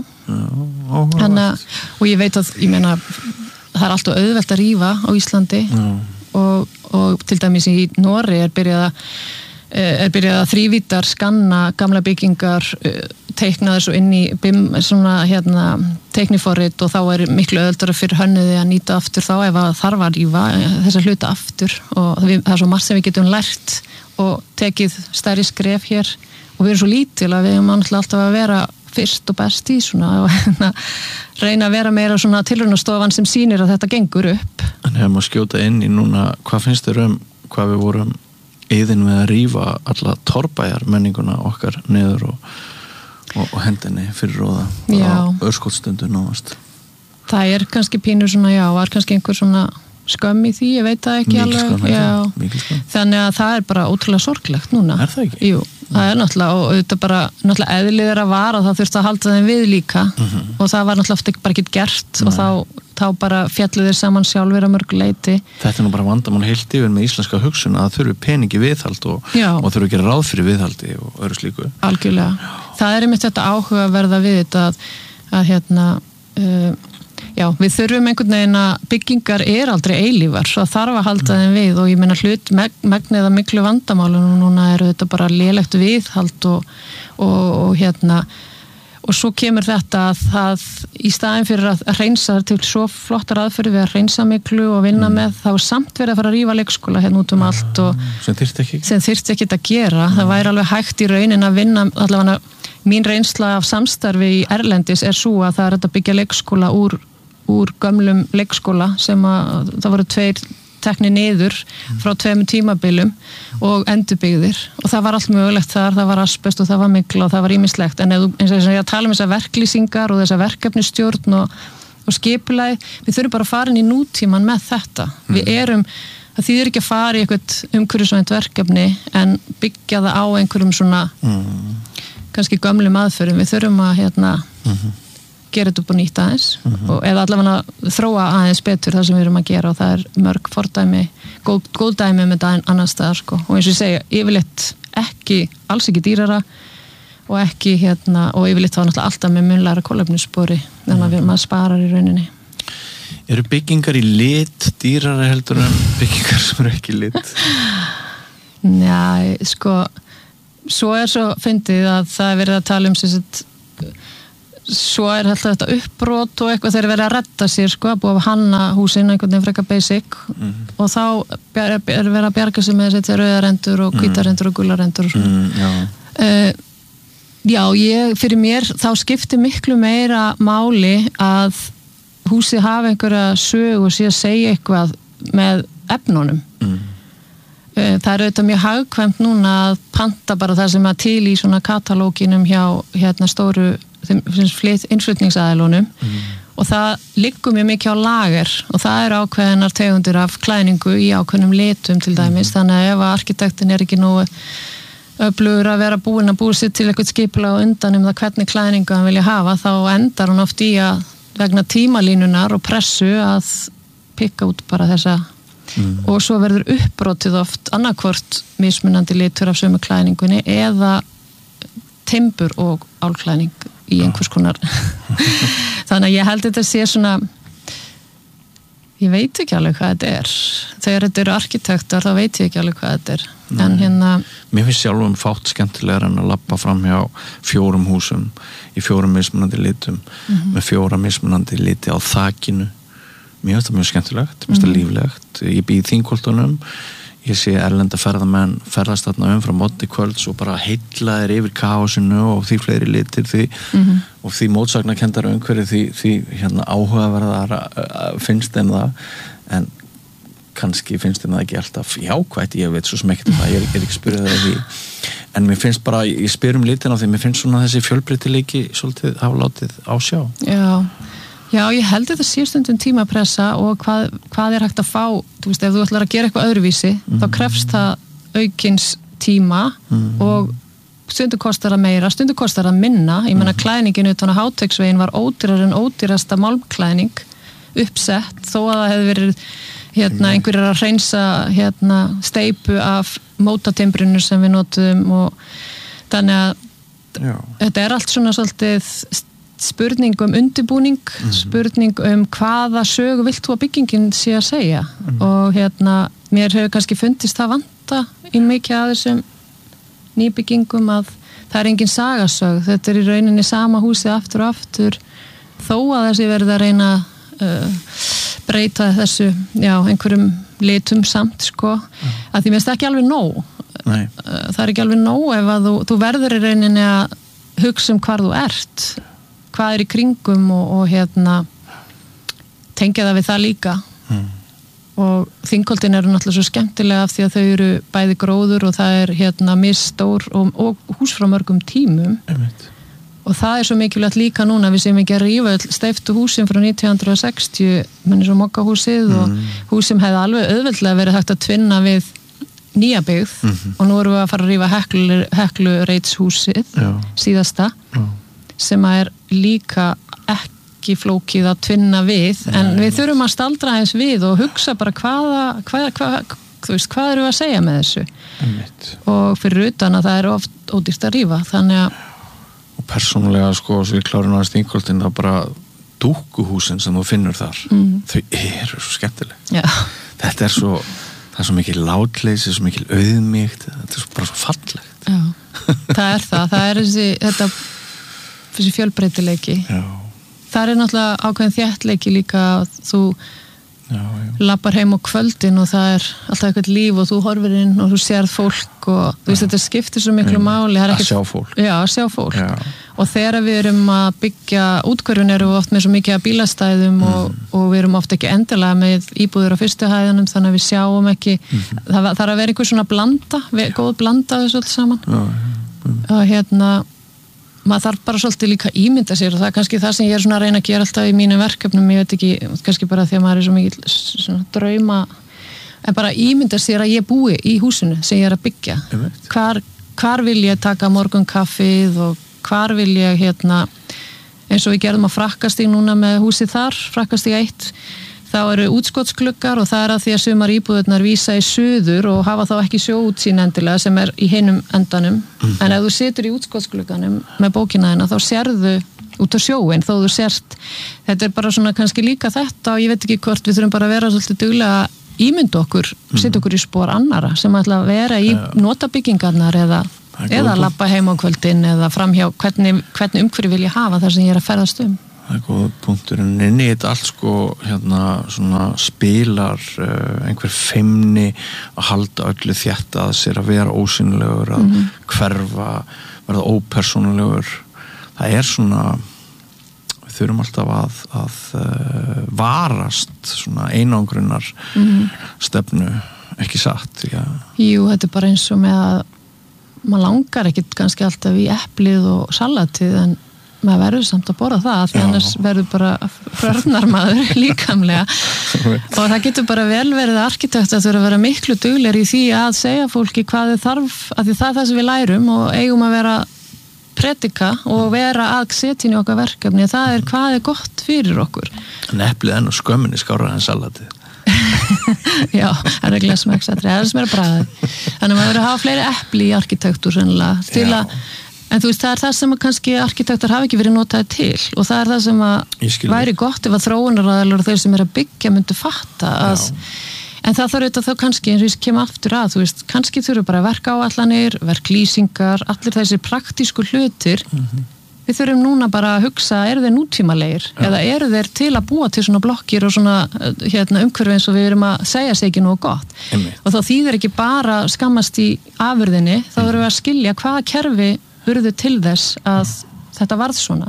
og ég veit að ég meina það er alltaf auðvelt að rífa á Íslandi og til dæmis í Noregi er byrjað að þrívítar skanna gamla byggingar teikna þessu inn í teikniforrit og þá er miklu auðveldara fyrir hönnuði að nýta aftur þá ef það þarf að rífa þessa hluta aftur og það er svo margt sem við getum lært og tekið stærri skref hér og við erum svo lítil að við erum alltaf að vera fyrst og best í svona og reyna að vera meira svona tilraunastofan sem sýnir að þetta gengur upp. En hefum að skjóta inn í núna, hvað finnst þér hvað við vorum yðin með að rífa alla torrbæjar menninguna okkar niður og hendinni fyrir róða á örskotsstundu náðast. Það er kannski pínur svona, var kannski einhver svona skömm í því, ég veit það ekki mikil skömm. Þannig að það er bara ótrúlega sorglegt núna. Er það ekki? Jú, það er náttúrulega og auðvitað bara náttúrulega eðlilega að vara það þurfti að halda þeim við líka og það var náttúrulega bara ekki gert og þá bara fjallu þeir saman sjálfur að mörgu leiti. Þetta er nú bara vandamál heilt yfir með íslenska hugsun að það þurfi peningi viðhald og þurfi að gera ráð fyrir viðhaldi og öðru slíku. Algjörlega. Það er einmitt þetta áhugaverða við þetta að við þurfum einhvern veginn að byggingar er aldrei eilífar, svo þarf að halda þeim við og ég meina megnið að miklu vandamálunum núna eru þetta bara lélegt viðhald og svo kemur þetta að það í staðin fyrir að hreinsa til svo flottar aðferði við að hreinsa miklu og vinna með, þá er samt verið að fara að rífa leikskóla hérna út allt og sem þyrfti ekki að gera, það væri alveg hægt í raunin að vinna, allavega mín reynsla af samstarfi í erlendis er svo að það er að byggja leikskóla úr gömlum leikskóla sem að það voru 2 teknir niður frá 2 tímabilum og endurbyggðir og það var allt mögulegt þar, það var asbest og það var mygla og það var ýmislegt en eins og ég tala þessar verklýsingar og þessar verkefnistjórn og skipulagi, við þurfum bara að fara inn í nútíman með þetta, það þýðir ekki að fara í eitthvað umhverfisvænt verkefni en byggja það á einhverjum svona kannski gömlum aðferðum, við þurfum að gera þetta upp og nýtt aðeins og eða allavega þróa aðeins betur það sem við erum að gera og það er mörg fordæmi, góð dæmi með þetta annars staðar sko og eins og ég segja, yfirleitt alls ekki dýrara og ekki og yfirleitt þá náttúrulega alltaf með munnlæra kolefnisspori þannig að maður sparar í rauninni. Eru byggingar í lit dýrara heldur en byggingar sem eru ekki í lit? Já, sko svo fyndið að það er verið að tala svo er alltaf þetta uppbrot og eitthvað þeir eru verið að redda sér sko, að búið að hanna húsin einhvern veginn frekar basic og þá er verið að bjarga sig með þessi rauðarendur og hvítarendur og gularendur já, fyrir mér þá skiptir miklu meira máli að húsið hafa einhverja sögu og sé að segja eitthvað með efnunum það er auðvitað mjög hagkvæmt núna að panta bara það sem að til í svona katalóginum hjá stóru innflutningsaðilunum og það liggur mjög mikið á lager og það eru ákveðnar tegundir af klæningu í ákveðnum litum til dæmis þannig að ef arkitektin er ekki nógu öflugur að vera búin að búa sér til eitthvað skipulag og undan það hvernig klæningu hann vilja hafa þá endar hann oft í að vegna tímalínunar og pressu að pikka út bara þessa og svo verður uppbrotið oft annarkvort mismunandi litur af sömu klæningunni eða timbur og álklæning í einhvers konar þannig að ég held þetta sé svona ég veit ekki alveg hvað þetta er þegar þetta eru arkitektar þá veit ég ekki alveg hvað þetta er en Mér finnst sjálfum fátt skemmtilegar en að labba fram hjá 4 húsum í 4 mismunandi litum með 4 mismunandi liti á þakinu mér finnst það mjög skemmtilegt, mér finnst það líflegt ég býð Þingholtunum ég sé erlenda ferðamenn ferðast þarna frá móti kvölds og bara heillaðir yfir kaosinu og því fleiri litir því og því mótsagnakendara umhverju því áhugaverðar finnst þeim það en kannski finnst þeim það ekki alltaf jákvætt, ég veit svo sem ekkert það, ég er ekki spyrjað það því en mér finnst bara, ég spyr litin á því mér finnst svona þessi fjölbreytileiki svolítið hafa látið á sjá Já, ég held þetta sé stundum tímapressa og hvað er hægt að fá þú veist, ef þú ætlar að gera eitthvað öðruvísi þá krefst það aukins tíma og stundum kostar það meira, stundum kostar það minna ég meina klæningin utan á Háteigsveginn var ódýrar en ódýrasta málmklæning uppsett, þó að það hefði verið einhverjar að hreinsa steypu af mótatimbrinu sem við notum og þannig að þetta er allt svona svolítið spurning undirbúning, spurning hvaða sögu vilt þú að byggingin sé að segja og mér hefur kannski fundist það vanta í mikið af þessum nýbyggingum að það er engin sagasög, þetta er í rauninni sama húsið aftur og aftur þó að þessi verði að reyna breyta þessu einhverjum litum samt sko, að því mér finnst það ekki alveg nóg það er ekki alveg nóg ef að þú verður í rauninni að hugsa hvar þú ert hvað er í kringum og tengja það við það líka og Þingholdin eru náttúrulega svo skemmtilega af því að þau eru bæði gróður og það er misstór og hús frá mörgum tímum og það er svo mikilvægt líka núna við séum ekki að rífa steyptu húsin frá 1960 menn svo mokkahúsið og hús sem hefði alveg auðveldlega verið hægt að tvinna við nýja byggð og nú erum við að fara að rífa Heklureitshúsið síðasta sem er líka ekki flókið að tvinna við en við þurfum að staldra eins við og hugsa bara þú veist, hvað eru að segja með þessu og fyrir utan að það er oft ódýrt að rífa þannig að og persónulega sko, svo við klárum aðeins Þingholdin þá bara dúkkuhúsin sem þú finnur þar þau eru svo skemmtileg þetta er svo það er svo mikil látleysi, svo mikil auðmýkt þetta er bara svo fallegt það er þessi fjölbreytileiki það er náttúrulega ákveðin þéttleiki líka að þú lappar heim á kvöldin og það er alltaf eitthvað líf og þú horfir inn og þú sérð fólk og þú veist þetta skiptir svo miklu máli að sjá fólk að sjá fólk og þegar við erum að byggja útkvörfin erum við oft með svo mikið að bílastæðum og við erum oft ekki endilega með íbúður á fyrstu hæðunum þannig að við sjáum ekki það þarf að vera einhver svona blanda góð blanda þessu allt saman og maður þarf bara svolítið líka ímynda sér og það er kannski það sem ég er svona að reyna að gera alltaf í mínum verkefnum, ég veit ekki, kannski bara því að maður er svo mikið svona drauma en bara ímynda sér að ég búi í húsinu sem ég er að byggja hvar vil ég taka morgunkaffið og hvar vil ég eins og við gerðum á Frakkastíg núna með húsið þar, Frakkastíg 1, þá eru útskotsgluggar og það að því að sumar íbúðurnar vísa í suður og hafa þá ekki sjóútsýn endilega sem í hinum endanum, en ef þú situr í útskotsglugganum með bókina þina þá sérðu út á sjóin, þó þú sérst, þetta bara svona kannski líka þetta og ég veit ekki hvort við þurfum bara að vera svolítið duglega ímynda okkur, setja okkur í spor annara sem ætla að vera í notabyggingarnar eða labba heim á kvöldin eða framhjá hvernig umhverfi vil ég hafa þar sem ég að ferðast Það góð punkturinn inn í þetta allt svona spilar einhver feimni að halda öllu þétta að sér að vera ósynlegur að hverfa, verða ópersónulegur það svona við þurfum alltaf að varast svona einangrunar stefnu, ekki satt Jú, þetta bara eins og með að maður langar ekkit kannski alltaf í eplið og salatið en maður verður samt að borða það því annars verður bara förnar maður líkamlega og það getur bara vel verið að arkitekt að þurfa að vera miklu duglegri í því að segja fólki hvað þið þarf að því það sem við lærum og eigum að vera predika og vera að setja inn í okkar verkefni það hvað gott fyrir okkur En eplið enn og skömminni skárra en salatið Já, það reglulega smekksatri það sem bragðið þannig að maður verður að hafa fleiri epli í arkitektúr sennilega En þú veist, það það sem að kannski arkitektar hafa ekki verið notaði til og það það sem að væri gott ef að þróunaraðilar og þeir sem að byggja myndu fatta að, en það þarf auðvitað þá kannski eins og ég kem aftur að, þú veist, kannski þurfu bara verkáætlanir, verklýsingar, allir þessi praktísku hlutir, við þurfum núna bara að hugsa, eru þeir nútímalegir eða eru þeir til að búa til svona blokkir og svona umhverfi eins og við erum að segja sig ekki nógu gott og þá þýðir ekki bara skammast í afurðinni, þá þurfum við að skilja hvaða kerfi urðu til þess að þetta varð svona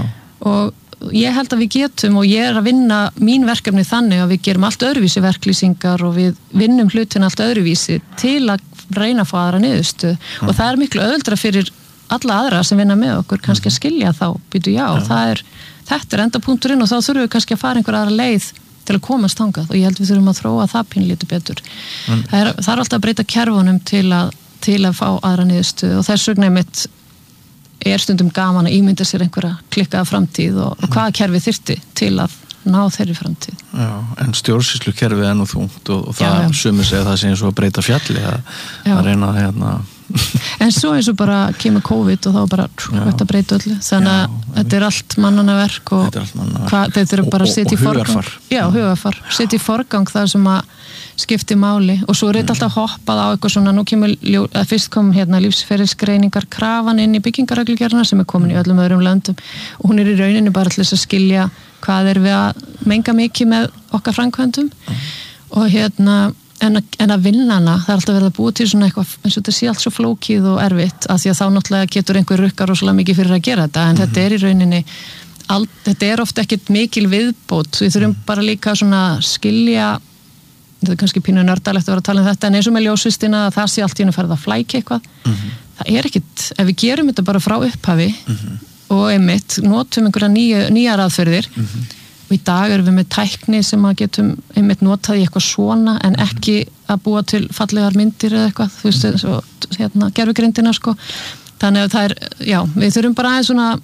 og ég held að við getum og ég að vinna mín verkefni þannig að við gerum allt öðruvísi verklýsingar og við vinnum hlutin allt öðruvísi til að reyna að fá aðra niðurstöðu og það miklu auðveldara fyrir alla aðra sem vinna með okkur kannski að skilja þá býtu þetta endapunkturinn og þá þurfum við kannski að fara einhver aðra leið til að komast þangað og ég held við þurfum að þróa það pínlítið betur það alltaf að breyta kerfunum til að fá aðra niðurstöðu og þess vegna mitt stundum gaman að ímynda sér einhverja klikkaða framtíð og hvaða kerfi þyrfti til að ná þeirri framtíð. Já, en stjórnsýslu kerfið nú þungt og það sumir segja það sé eins og að breyta fjalli að reyna að En svo eins og bara kemur COVID og þá bara þetta breyta öllu. Þannig að þetta allt mannanna verk og þetta bara að setja í forgang. Já, hugarfar. Setja í forgang það sem að skipti máli og svo þetta alltaf hoppað á eitthvað svona, nú kemur, fyrst kom lífsferilsgreiningar krafan inn í byggingarreglugerðina sem komin í öllum öðrum löndum og hún í rauninni bara til þess að skilja hvað við að menga mikið með okkar framkvæmdum og en að vinna hana, það alltaf verið að búa til svona eitthvað, eins og þetta sé allt svo flókið og erfitt, af því að þá náttúrulega getur einhver rukkar rosalega mikið fyrir að gera þetta, en þetta í rauninni, þetta ofta ekkit mikil viðbót, við þurfum bara líka svona skilja, þetta kannski pínu nördalegt að vera að tala þetta, en eins og með ljósvistina, að það sé allt í hennu ferð að flækja eitthvað, það ekkit, ef við gerum þetta bara frá upphafi og einmitt, notum einhverja nýjar aðferðir, og í dag erum við með tækni sem að getum einmitt notað í eitthvað svona en ekki að búa til fallegar myndir eða eitthvað, þú veist, svo gervigrindina sko, þannig að það já, við þurfum bara aðeins svona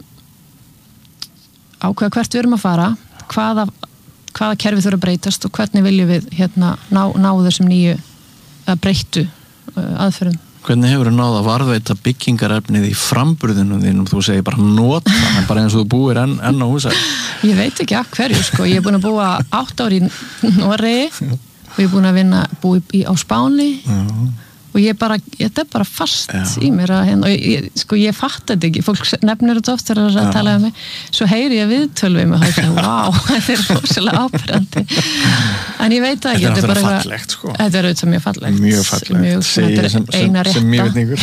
ákveða hvert við erum að fara, hvaða kerfi þurfa að breytast og hvernig viljum við ná þessum nýju breyttu aðferðum. Hvernig hefur þú náð að varðveita byggingarefnið í framburðinum þínum, þú segir bara nota, bara eins og þú búir enn á húsæði? Ég veit ekki að hverju, sko. Ég er búin að búa 8 ár í Noregi og ég er búin að búa á Spáni og þetta bara fast í mér að ég fatt þetta ekki, fólk nefnir þetta oft þegar það tala um mig, svo heyri ég viðtölu við mig og það wow, þetta rosalega ábyrgandi en ég veit ekki, þetta er fallegt sko. Þetta auðvitað mjög fallegt þetta er eina rétta sem mjög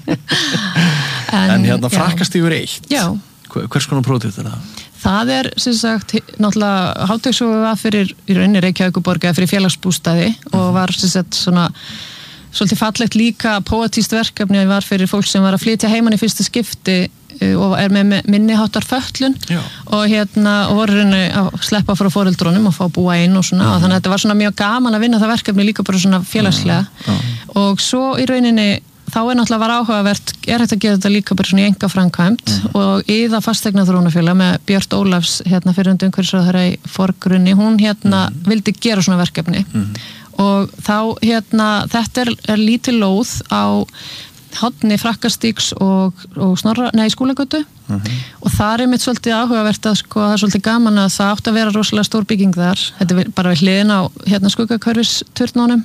en Frakkastígur 1 hvers konar prótíð er það? Það sem sagt, náttúrulega Háteigshofi var fyrir í rauninni Reykjavíkurborg eða fyrir félagsbústaði og var sem sagt svona svolítið fallegt líka póetískt verkefni var fyrir fólk sem var að flytja heiman í fyrsta skipti og með minniháttar fötlun og voru að sleppa frá foreldrunum og fá að búa einn og svona og þannig að þetta var svona mjög gaman að vinna það verkefni líka bara svona félagslega og svo í rauninni þá náttúrulega var áhugavert, hægt að gera þetta líka bara svona í einkaframkvæmd og Iða fasteignaþróunarfélag með Björt Ólafs fyrrverandi umhverfisráðherra í forgrunni, hún vildi gera svona verkefni og þá þetta er lítil lóð á horni Frakkastígs og Skúlagötu og það er mitt svolítið áhugavert að sko, það er svolítið gaman að það átti að vera rosalega stór bygging þar, þetta er bara við hliðin á skuggakörfisturnunum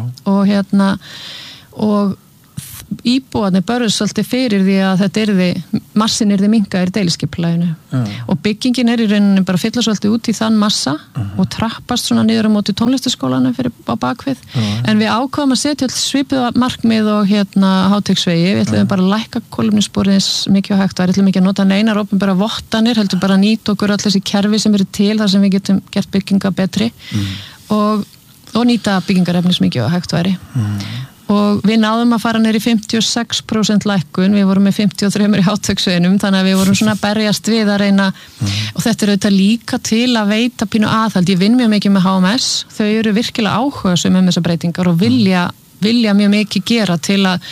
og íbúarnir börðust svolítið fyrir því að massin yrði minnkaður í deiliskipulaginu og byggingin er í rauninni bara fylla svolítið út í þann massa og trappast svona niður á móti tónlistaskólanu á bakvið en við ákváðum að setja svipuð markmið og Háteigsvegi, við ætlum bara að lækka kolefnissporið mikið og hægt og ætlum ekki að nota neinar opinbera vottanir, heldur bara að nýta okkur allir þessi kerfi sem eru til þar sem við getum gert bygginga betri og nýta byggingarefnis mikið og hægt væri og við náðum að fara neyri 56% lækkun, við vorum með 53 í Háteigsveginum, þannig að við vorum svona berjast við að reyna og þetta er auðvitað líka til að veita pínu aðhald, ég vinn mjög mikið með HMS, þau eru virkilega áhugasum þessar breytingar og vilja mjög mikið gera til að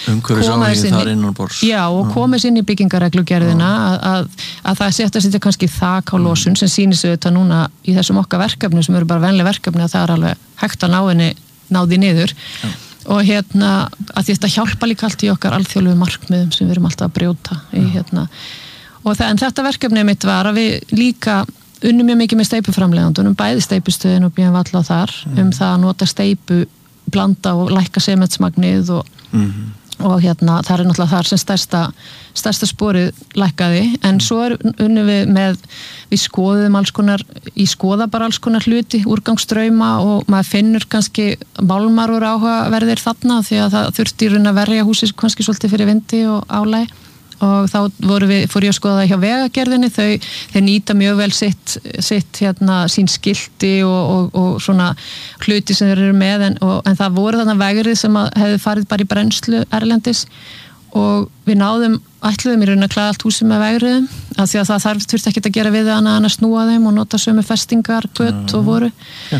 koma þess inn í byggingareglugerðina að það setja kannski þak á losun sem sýnir sig auðvitað núna í þessum okkar verkefni sem eru bara venlega verkefni að það er alveg hægt að ná því niður og að þetta hjálpa líka allt í okkar alþjóðlegu markmiðum sem við erum alltaf að brjóta í en þetta verkefni mitt var að við líka unnum mjög mikið með steipuframleiðandunum, bæði steipustöðin og BM Valla og þar það að nota steipu, blanda og lækka sementsmagnið og það er náttúrulega þar sem stærsta sporið lækkaði en svo unnum við skoðum ég skoða bara alls konar hluti, úrgangsstrauma og maður finnur kannski málmar úr áhugaverðir þarna því að það þurfti í raun að verja húsið kannski svolítið fyrir vindi og álæg og þá fór ég að skoða það hjá Vegagerðinni, þeir nýta mjög vel sitt sín skilti og svona hluti sem þeir eru með en það voru þarna vegrið sem hefði farið bara í brennslu erlendis og við ætluðum í raun að klæða allt húsið með vegriðum af því að það þurfti ekkert að gera við það annað en að snúa þeim og nota sömu festingar, gött og voru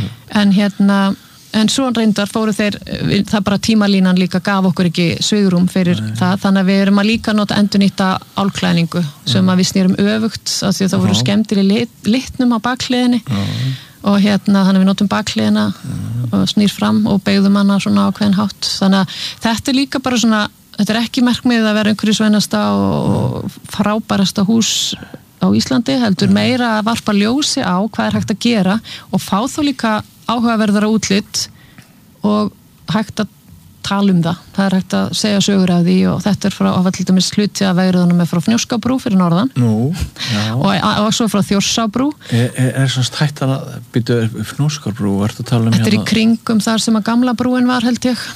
en svo reyndar fóru þeir, það bara tímalínan líka gaf okkur ekki svigrúm fyrir það, þannig að við erum að líka nota endurnýta álklæðningu sem að við snýrum öfugt af því að það voru skemmtir í litnum á bakhliðinni og þannig að við notum bakhliðina og snýr fram og beigðum hana svona á hvern hátt, þannig að þetta er líka bara svona, þetta er ekki markmið að vera umhverfisvænasta og frábærasta hús á Íslandi, heldur meira að varpa ljósi á hvað er hægt að gera og fá þá líka áhugaverðara útlit og hægt að tala það er hægt að segja sögur af því og þetta er frá til dæmis hluti að vegriðunum er frá Fnjóskabrú fyrir norðan og svo frá Þjórsárbrú Er svona hægt að byggja Fnjóskabrú, ertu að tala um Þetta er í kringum þar sem að gamla brúin var held ég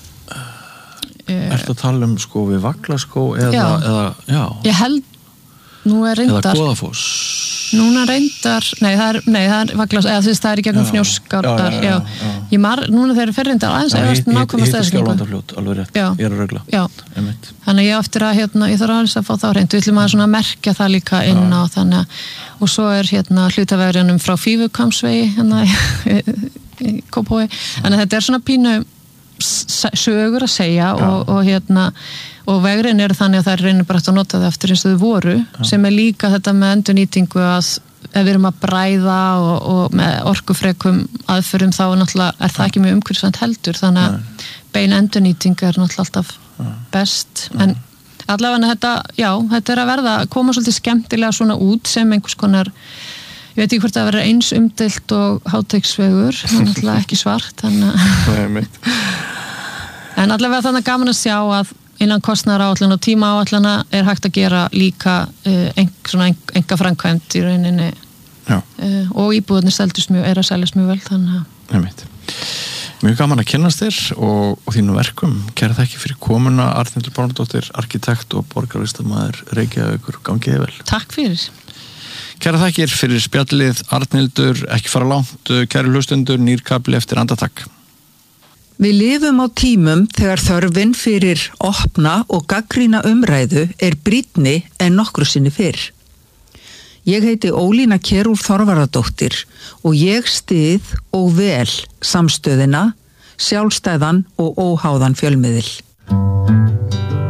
Ertu að tala um sko við Vaglaskó eða Ég held nú er reyndar eða Goðafoss núna reyndar, það er Vaglas eða þess það er í gegnum Fnjóskardar núna þeir eru fyrir reyndar aðeins nákvæmlega stæðsningu alveg rétt, ég er að regla þannig að ég eftir að ég þarf aðeins að fá þá reynd við ætlum að svona merkja það líka inn á og svo er hlutavegrinum frá Fífukamsvegi í Kópavogi þannig að þetta er svona pínu sögur að segja og vegrin eru þannig að það er reynir bara að nota það eftir eins og þau voru sem er líka þetta með endurnýtingu að ef við erum að bræða og með orkufrekum aðferðum þá náttúrulega er það ekki mjög umhverfisvænt heldur þannig að bein endurnýting er náttúrulega alltaf best en allavega þetta er að verða koma svolítið skemmtilega svona út sem einhvers konar ég veit ekki hvort það verður eins umdeilt og Háteigsvegur það er náttúrulega ekki svart en allavega þannig gaman að sjá að innan kostnaðaráætlun og tímaáætlana er hægt að gera líka enga framkvæmd í rauninni og íbúðarnir er að seljast mjög vel þannig að Mjög gaman að kynnast þér og þínu verkum. Kæra þakki fyrir komuna Arnhildur Bárnadóttir, arkitekt og borgarlistamaður Reykjavíkur, gangiði vel. Takk fyrir. Kæra þakkir fyrir spjallið Arnhildur, ekki fara langt, kæru hlustendur, nýr kabli eftir andartak. Við lifum á tímum þegar þörfin fyrir opna og gagnrýna umræðu er brýnni en nokkru sinni fyrr. Ég heiti Ólína Kjerúlf Þorvarðardóttir og ég styð og vel samstöðina, sjálfstæðan og óháðan fjölmiðil.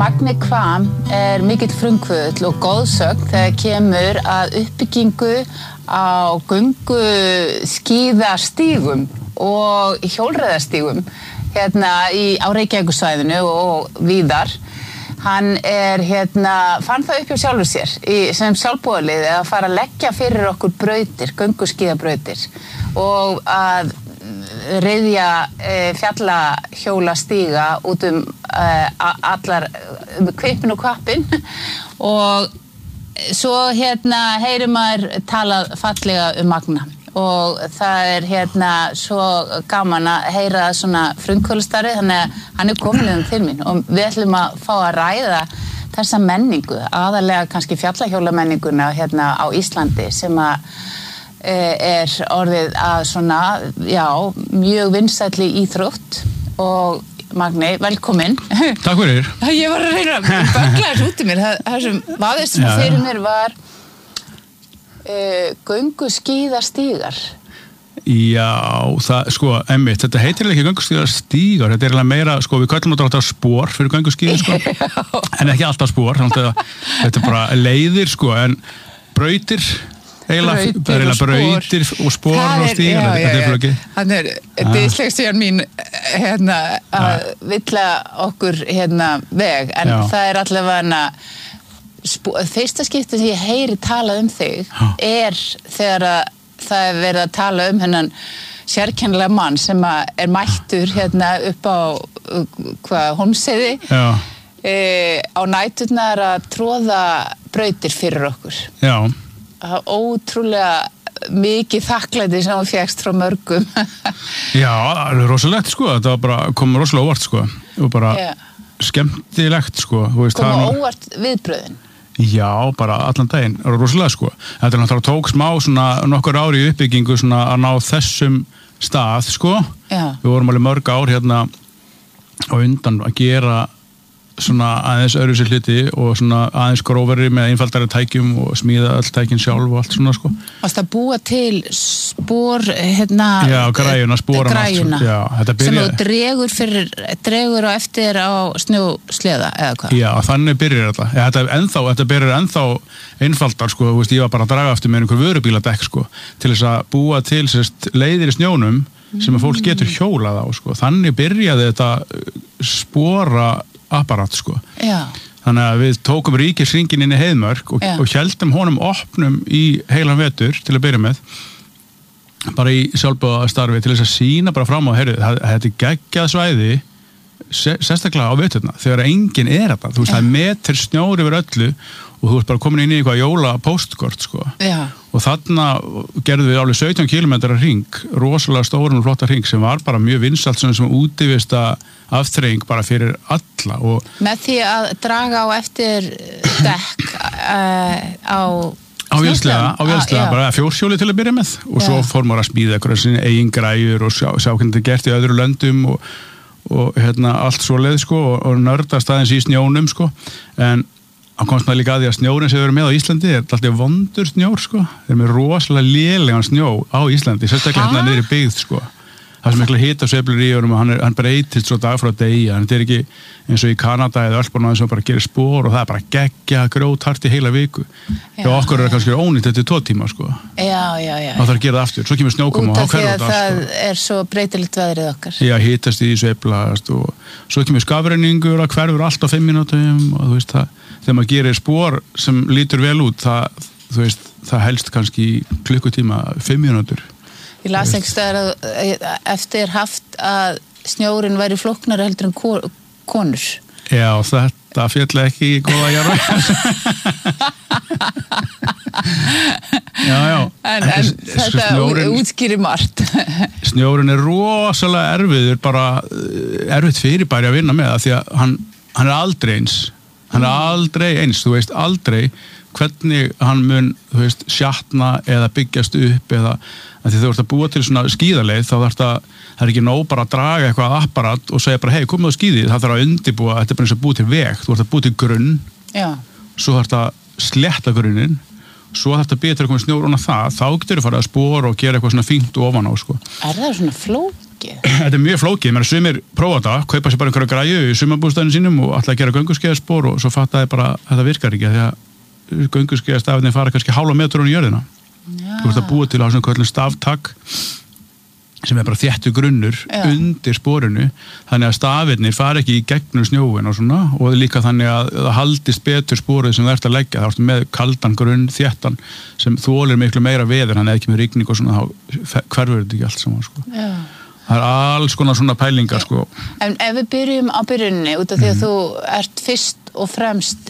Magni Hvam mikill frumkvöðull og góðsögn þegar kemur að uppbyggingu á gönguskíðastígum og hjólreiðastígum á Reykjavíkursvæðinu og víðar. Hann fann það upp hjá sjálfur sér sem sjálfboðaliði að fara að leggja fyrir okkur brautir, gönguskíðabrautir og að reiðja fjallahjólastíga út allar kvipin og kvappin og svo heyrir maður talað fallega Magna og það svo gaman að heyra svona frumkvöðlastarfi þannig að hann komin til mín og við ætlum að fá að ræða þessa menningu, aðalega kannski fjallahjólamenninguna á Íslandi sem að orðið að svona, já, mjög vinsælli íþrótt og Magni, velkomin. Takk fyrir. Ég var að reyna að böggla þessu út í mér. Það sem vaðist fyrir mér var gönguskíðastígar. Já, það, einmitt, þetta heitir ekki gönguskíðastígar, þetta eiginlega meira, við köllum þetta spor fyrir gönguskíði, en ekki alltaf spor, þetta bara leiðir, en brautir, eiginlega brautir og spor og stígar, þetta flókið. Þannig dyslexían mín að villa okkur veg, en það allavega fyrsta skipti sem ég heyri talað þig þegar það verið að tala hennan sérkennilega mann sem mættur upp á Hólmsheiði á næturnar að tróða brautir fyrir okkur. Já. Ótrúlega mikið þakklæti sem þú fékkst frá mörgum. Já, alveg rosalegt þetta kom rosalega óvart og bara skemmtilegt Kom óvart viðbröðin? Já, bara allan daginn, rosalega Þetta náttúrulega tók smá nokkur ári í uppbyggingu að ná þessum stað Við vorum alveg mörg ár á undan að gera aðeins öðru sér hluti og aðeins grófari með einfaldari tækjum og smíða öll tækin sjálf og allt Varst að búa til spor Já, græjuna, sem þú dregur á eftir á snjósleða eða hvað? Já, þannig byrjar þetta byrjar ennþá einfaldar ég var bara að draga eftir með einhver vörubíladekk til þess að búa til leiðir í snjónum sem að fólk getur hjólað á þannig byrjaði þetta spora apparat þannig að við tókum ríkisringin inn í Heiðmörk og héldum honum opnum í heilan vetur til að byrja með bara í sjálfboðastarfi til þess að sýna bara fram á þetta geggjað svæði sérstaklega á veturna þegar enginn þetta það metur snjór yfir öllu og þú ert bara komin inn í eitthvað jólapóstkort og þarna gerðum við alveg 17 kilometra hring rosalega stóran og flotta hring sem var bara mjög vinsælt sem útivista afþreying bara fyrir alla með því að draga á eftir dekk á vélslega bara fjórhjóli til að byrja með og svo fór maður að smíða eitthvað sinni eigin græjur og sjá hvernig þetta gert í öðru löndum og allt svoleið og nördast aðeins í snjónum en hann komst maður líka að því að snjórin sem við erum með á Íslandi alltaf vondur snjór þeir með rosalega lélegan snjó á Íslandi sérstaklega niður í byggð það sem mikla hitasveiflur í honum og hann breytist svo dag frá degi þetta er ekki eins og í Kanada eða Ölpunum sem bara gerir spor og það er bara geggja grjóthart í heila viku og okkur er kannski ónýtt eftir 2 tíma Já. Það þarf að gera það aftur, svo kemur snjókoma út af því að það er svo breytilegt veðrið okkar Já, hitast í sveiflast og svo kemur skafrenningur að hverfur allt á 5 mínútum og þú veist það þegar maður gerir spor sem lítur vel út það helst kannski klukkutíma 5 mínútur Ég las ekki staðar eftir haft að snjórin væri flóknari heldur en konur. Já, þetta féll ekki í góða jarða. Já. En þetta útskýrir margt. Snjórin er rosalega erfiður, bara erfitt fyrirbæri að vinna með það því að hann er aldrei eins. Hann er aldrei eins, þú veist, aldrei hvernig hann mun, þú veist, sjatna eða byggjast upp eða því þú ert að búa til svona skíðaleið þá það er ekki nóg bara að draga eitthvað apparat og segja bara, hei, komið á skíðið, það þarf að undirbúa, þetta er bara eins að búa til veg, þú ert að búa til grunn, svo þarf að sletta grunnin, svo þarf að byrja til að koma snjór ofan á það, þá getur þú farið að spora og gera eitthvað svona fínt ofan á, Er það svona flókið? flókið? Þetta mjög flókið, menn sumir prófa þetta, kaupa sér bara einhverja græju í sumarbústaðinu sínum og ætla að gera gönguskeiðaspor og svo fattaði bara að þetta virkar ekki, því að gönguskeiðastafirnir fara kannski hálfa metrun í jörðina. Þú ert að búa til á svona köllum staftak sem bara þéttur grunnur undir sporinu, þannig að stafirnir fara ekki í gegnum snjóin og svona, og líka þannig að það haldist betur sporið sem þú ert að leggja, þá ertu með kaldan grunn, þéttan, sem þolir miklu meira veður, þannig að ekki með rigning og svona, þá hverfur þetta ekki allt saman, sko. Það alls konar svona pælingar, sko. En ef við byrjum á byrjunni, út af því að þú ert fyrst og fremst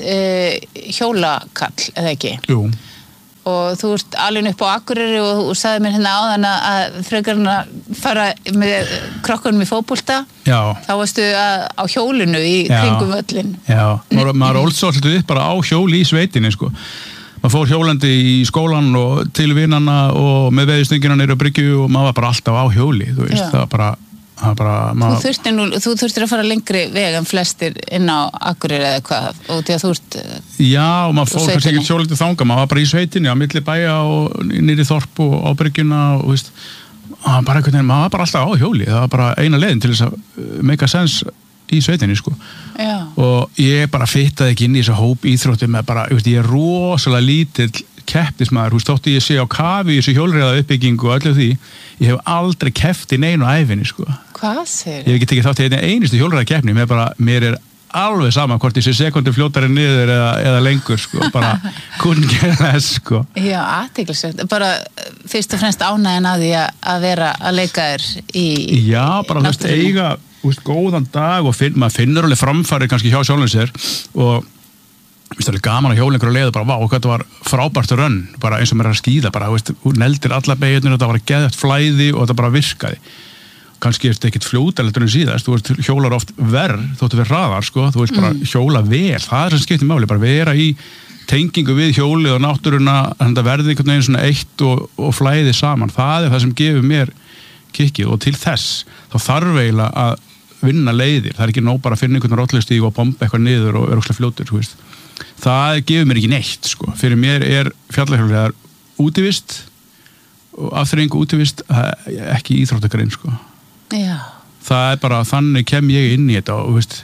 hjólakall, eða ekki? Jú. Og þú ert alveg upp á Akureyri og sagði mér hérna áðan að frekar hann að fara með krokkunum í fótbolta. Já. Þá varstu á hjólinu í kringum völlin. Já, maður ólst svolítið upp bara á hjóli í sveitinni, sko. Maður fór hjólandi í skólan og til vinanna og með veðustöngina niður á bryggju og maður var bara alltaf á hjóli, þú veist, það var bara Þú þurftir að fara lengri veg en flestir inn á Akureyri eða hvað, og því að þú ert Já, og maður fór kannski ekki hjólandi þanga, maður var bara í sveitinni á milli bæja og niður í þorp og á bryggjuna og veist, maður var bara alltaf á hjóli, það var bara eina leiðin til þess að make a sense í sveitinni, sko. Já. Og ég bara fittaði ekki inn í þessu hóp íþrótti með bara, ég er rosalega lítill keppnismæður, þótti ég sé á kafi í þessu hjólreiða uppbyggingu og öllu því, ég hef aldrei keppt í neinu æfinni, sko. Hvað sér? Ég hef ekki tekið þátt í einustu hjólreiða keppni, mér er alveg sama hvort ég sé sekundu fljótari niður eða lengur, sko, bara couldn't care less, sko. Já, athyglisvert, bara fyrst og fremst ánægjan að því að vera að leika þér í Já, bara þú veist, eiga góðan dag og maður finnur alveg framfæri kannski hjá sjálfum sér og það er gaman að hjóla einhverju leið og bara, vá, þetta var frábært rönn, bara eins og mér að skíða bara, hún neldir alla beigirnir og þetta var geðvægt flæði og þetta bara virkaði. Kannski er þetta ekkert fljótalegur en síðast, þú hjólar oft verð, þóttu verð hraðar, sko, þú veist bara hjóla vel, það er sem skiptir máli, bara vera í tengingu við hjólið og náttúruna, þannig að verði einhvern veginn svona eitt og flæði saman, það er það sem gefur mér kikkið og til þess, þá þarf eiginlega að vinna leiðir, það er ekki nóg bara að finna einhvern rótlegstíg og bomba eitthvað niður og óslega fljótur, þú veist. Það gefur mér ekki neitt, sko. Fyrir mér er fjallahjólreiðar útivist og afþreyingu útivist ekki íþróttagrein, sko. Já. Það er bara, þannig kem ég inn í þetta og, veist,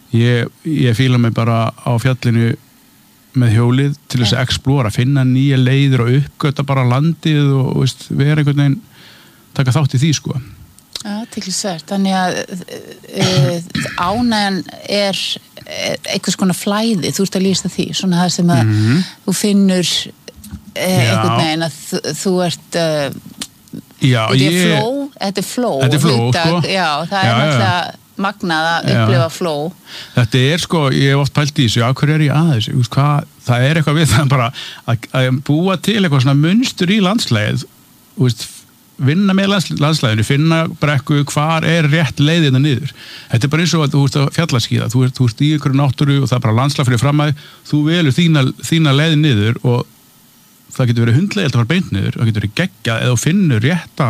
ég fíla mig bara á fjallinu með hjólið til þess að explora, finna nýja leiðir og uppgöta bara landið og, veist, vera einhvern veginn taka þátt í því, sko. Já, tilsvært. Þannig að ánægjan er einhvers konar flæði, þú ert að lýsa því, svona það sem að þú finnur einhvern veginn að þú ert þetta er flow sko. Já, það er náttúrulega magnað að upplifa flow. Þetta er, sko, ég hef oft pælt í þessu, hverju er ég aðeins, það er eitthvað við það bara að búa til eitthvað svona munstur í landslægið, þú veist, vinna með landslæðinu, finna brekku hvar er rétt leiðina niður. Þetta er bara eins og að þú ert að fjallaskíða, þú ert í ykkur náttúru og það er bara landslag fyrir fram að þú velur þína leiðin niður og það getur verið hundleiðilt að fara beint niður, það getur verið geggjað eða þú finnur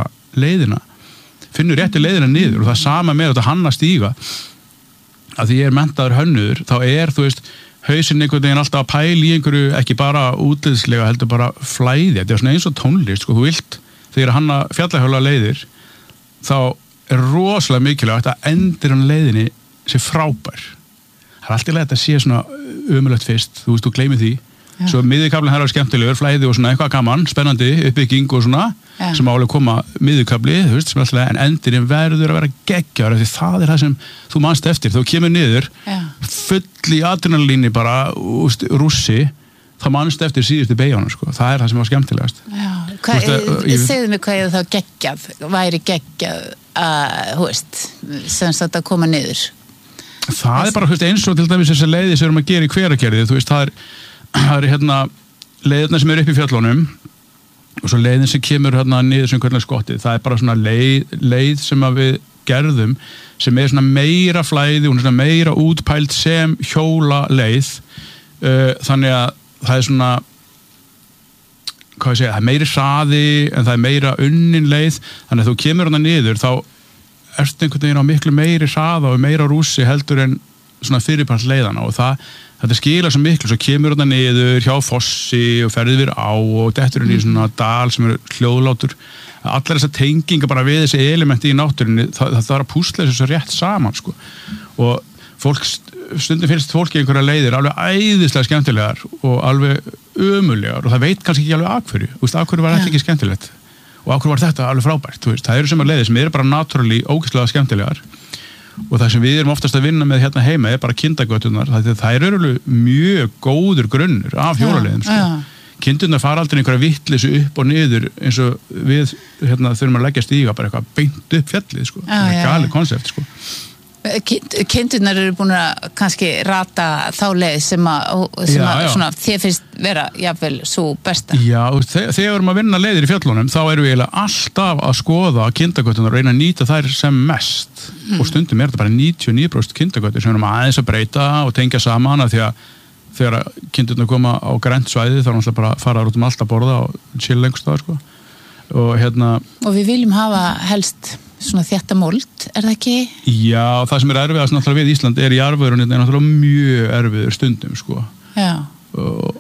réttu leiðina niður og það er sama með þetta hanna stíga að því ég er menntaður hönnuður, þá er, þú veist, hausinn einhvern veginn alltaf að pæla í einhverju, ekki bara útliðslega, heldur bara flæði, þetta er svona eins og tónlist, sko, þú vilt þegar hanna fjallahjóla leiðir þá er rosalega mikilvægt að endur hann leiðinni sé frábær. Það er alltaf leitt að sé svona ömulegt fyrst, þú veist, þú gleymir því. Svo miðjukaflin her á skemmtilegur, flæði og svona eitthvað gaman, spennandi, uppbygging og svona, sem álega koma miðjukafli, þú veist, sem alltaf, en endurinn verður að vera geggjar, því það er það sem þú manst eftir. Þú kemur niður, full í adrenalíni bara, rússi, það manst eftir síðustu beigjónu, sko. Það er það sem var skemmtilegast. Já, segðu mig hvað ég þá geggjað, væri geggjað að, þú veist, sem sagt að koma niður. Það er bara, þú veist, eins og til dæmis þessar leiði sem við erum að gera í Hveragerði, þú veist, það er hérna leiðina sem eru upp í fjöllunum og svo leiðin sem kemur hérna niður sem hvernig skottið, það er bara svona leið sem að við gerðum sem er svona meira flæði, hún er svona meira útpælt sem hjóla leið, þannig að það er svona, hvað ég segja, það er meiri hraði en það er meira unnin leið, þannig að þú kemur hérna niður þá ertu einhvern veginn á miklu meiri hraða og meira rússi heldur en svona fyrirpart leiðana og þetta skila svo miklu, svo kemur þetta niður hjá fossi og ferðir við á og dettur inn í svona dal sem er hljóðlátur allar þessar tengingar bara við þessi elementi í náttúrunni, það þarf að púsla þessu svo rétt saman sko. Og fólk, stundum finnst fólki einhverja leiðir alveg æðislega skemmtilegar og alveg ömulegar og það veit kannski ekki alveg af hverju var þetta ekki skemmtilegt og af hverju var þetta alveg frábært, það eru sem að leiðir sem eru bara naturally ógeðslega skemmtilegar og það sem við erum oftast að vinna með hérna heima er bara kindagöturnar, það eru alveg mjög góður grunnur af hjólaleiðum sko. Kindurnar fara aldrei einhverja vitleysu upp og niður eins og við hérna, þurfum að leggja stíga bara eitthvað beint upp fjallið sko. Það er galið konsept sko. Kindurnar eru búin að kannski rata þá leið sem að svona, þér finnst vera jafnvel svo besta. Já, þegar við erum að vinna leiðir í fjöllunum þá erum við eiginlega alltaf að skoða kindagöturnar og reyna að nýta þær sem mest og stundum er þetta bara 99% kindagötur sem við erum aðeins að breyta og tengja saman að því að þegar kindurnar koma á grænt svæði þá er náttúrulega bara að fara út allt að borða og chill lengst það sko. Og við viljum hafa helst svona þétta mold, er það ekki? Já, það sem er erfiðast náttúrulega við Ísland er jarðvegurinn er náttúrulega mjög erfiður stundum sko. Já.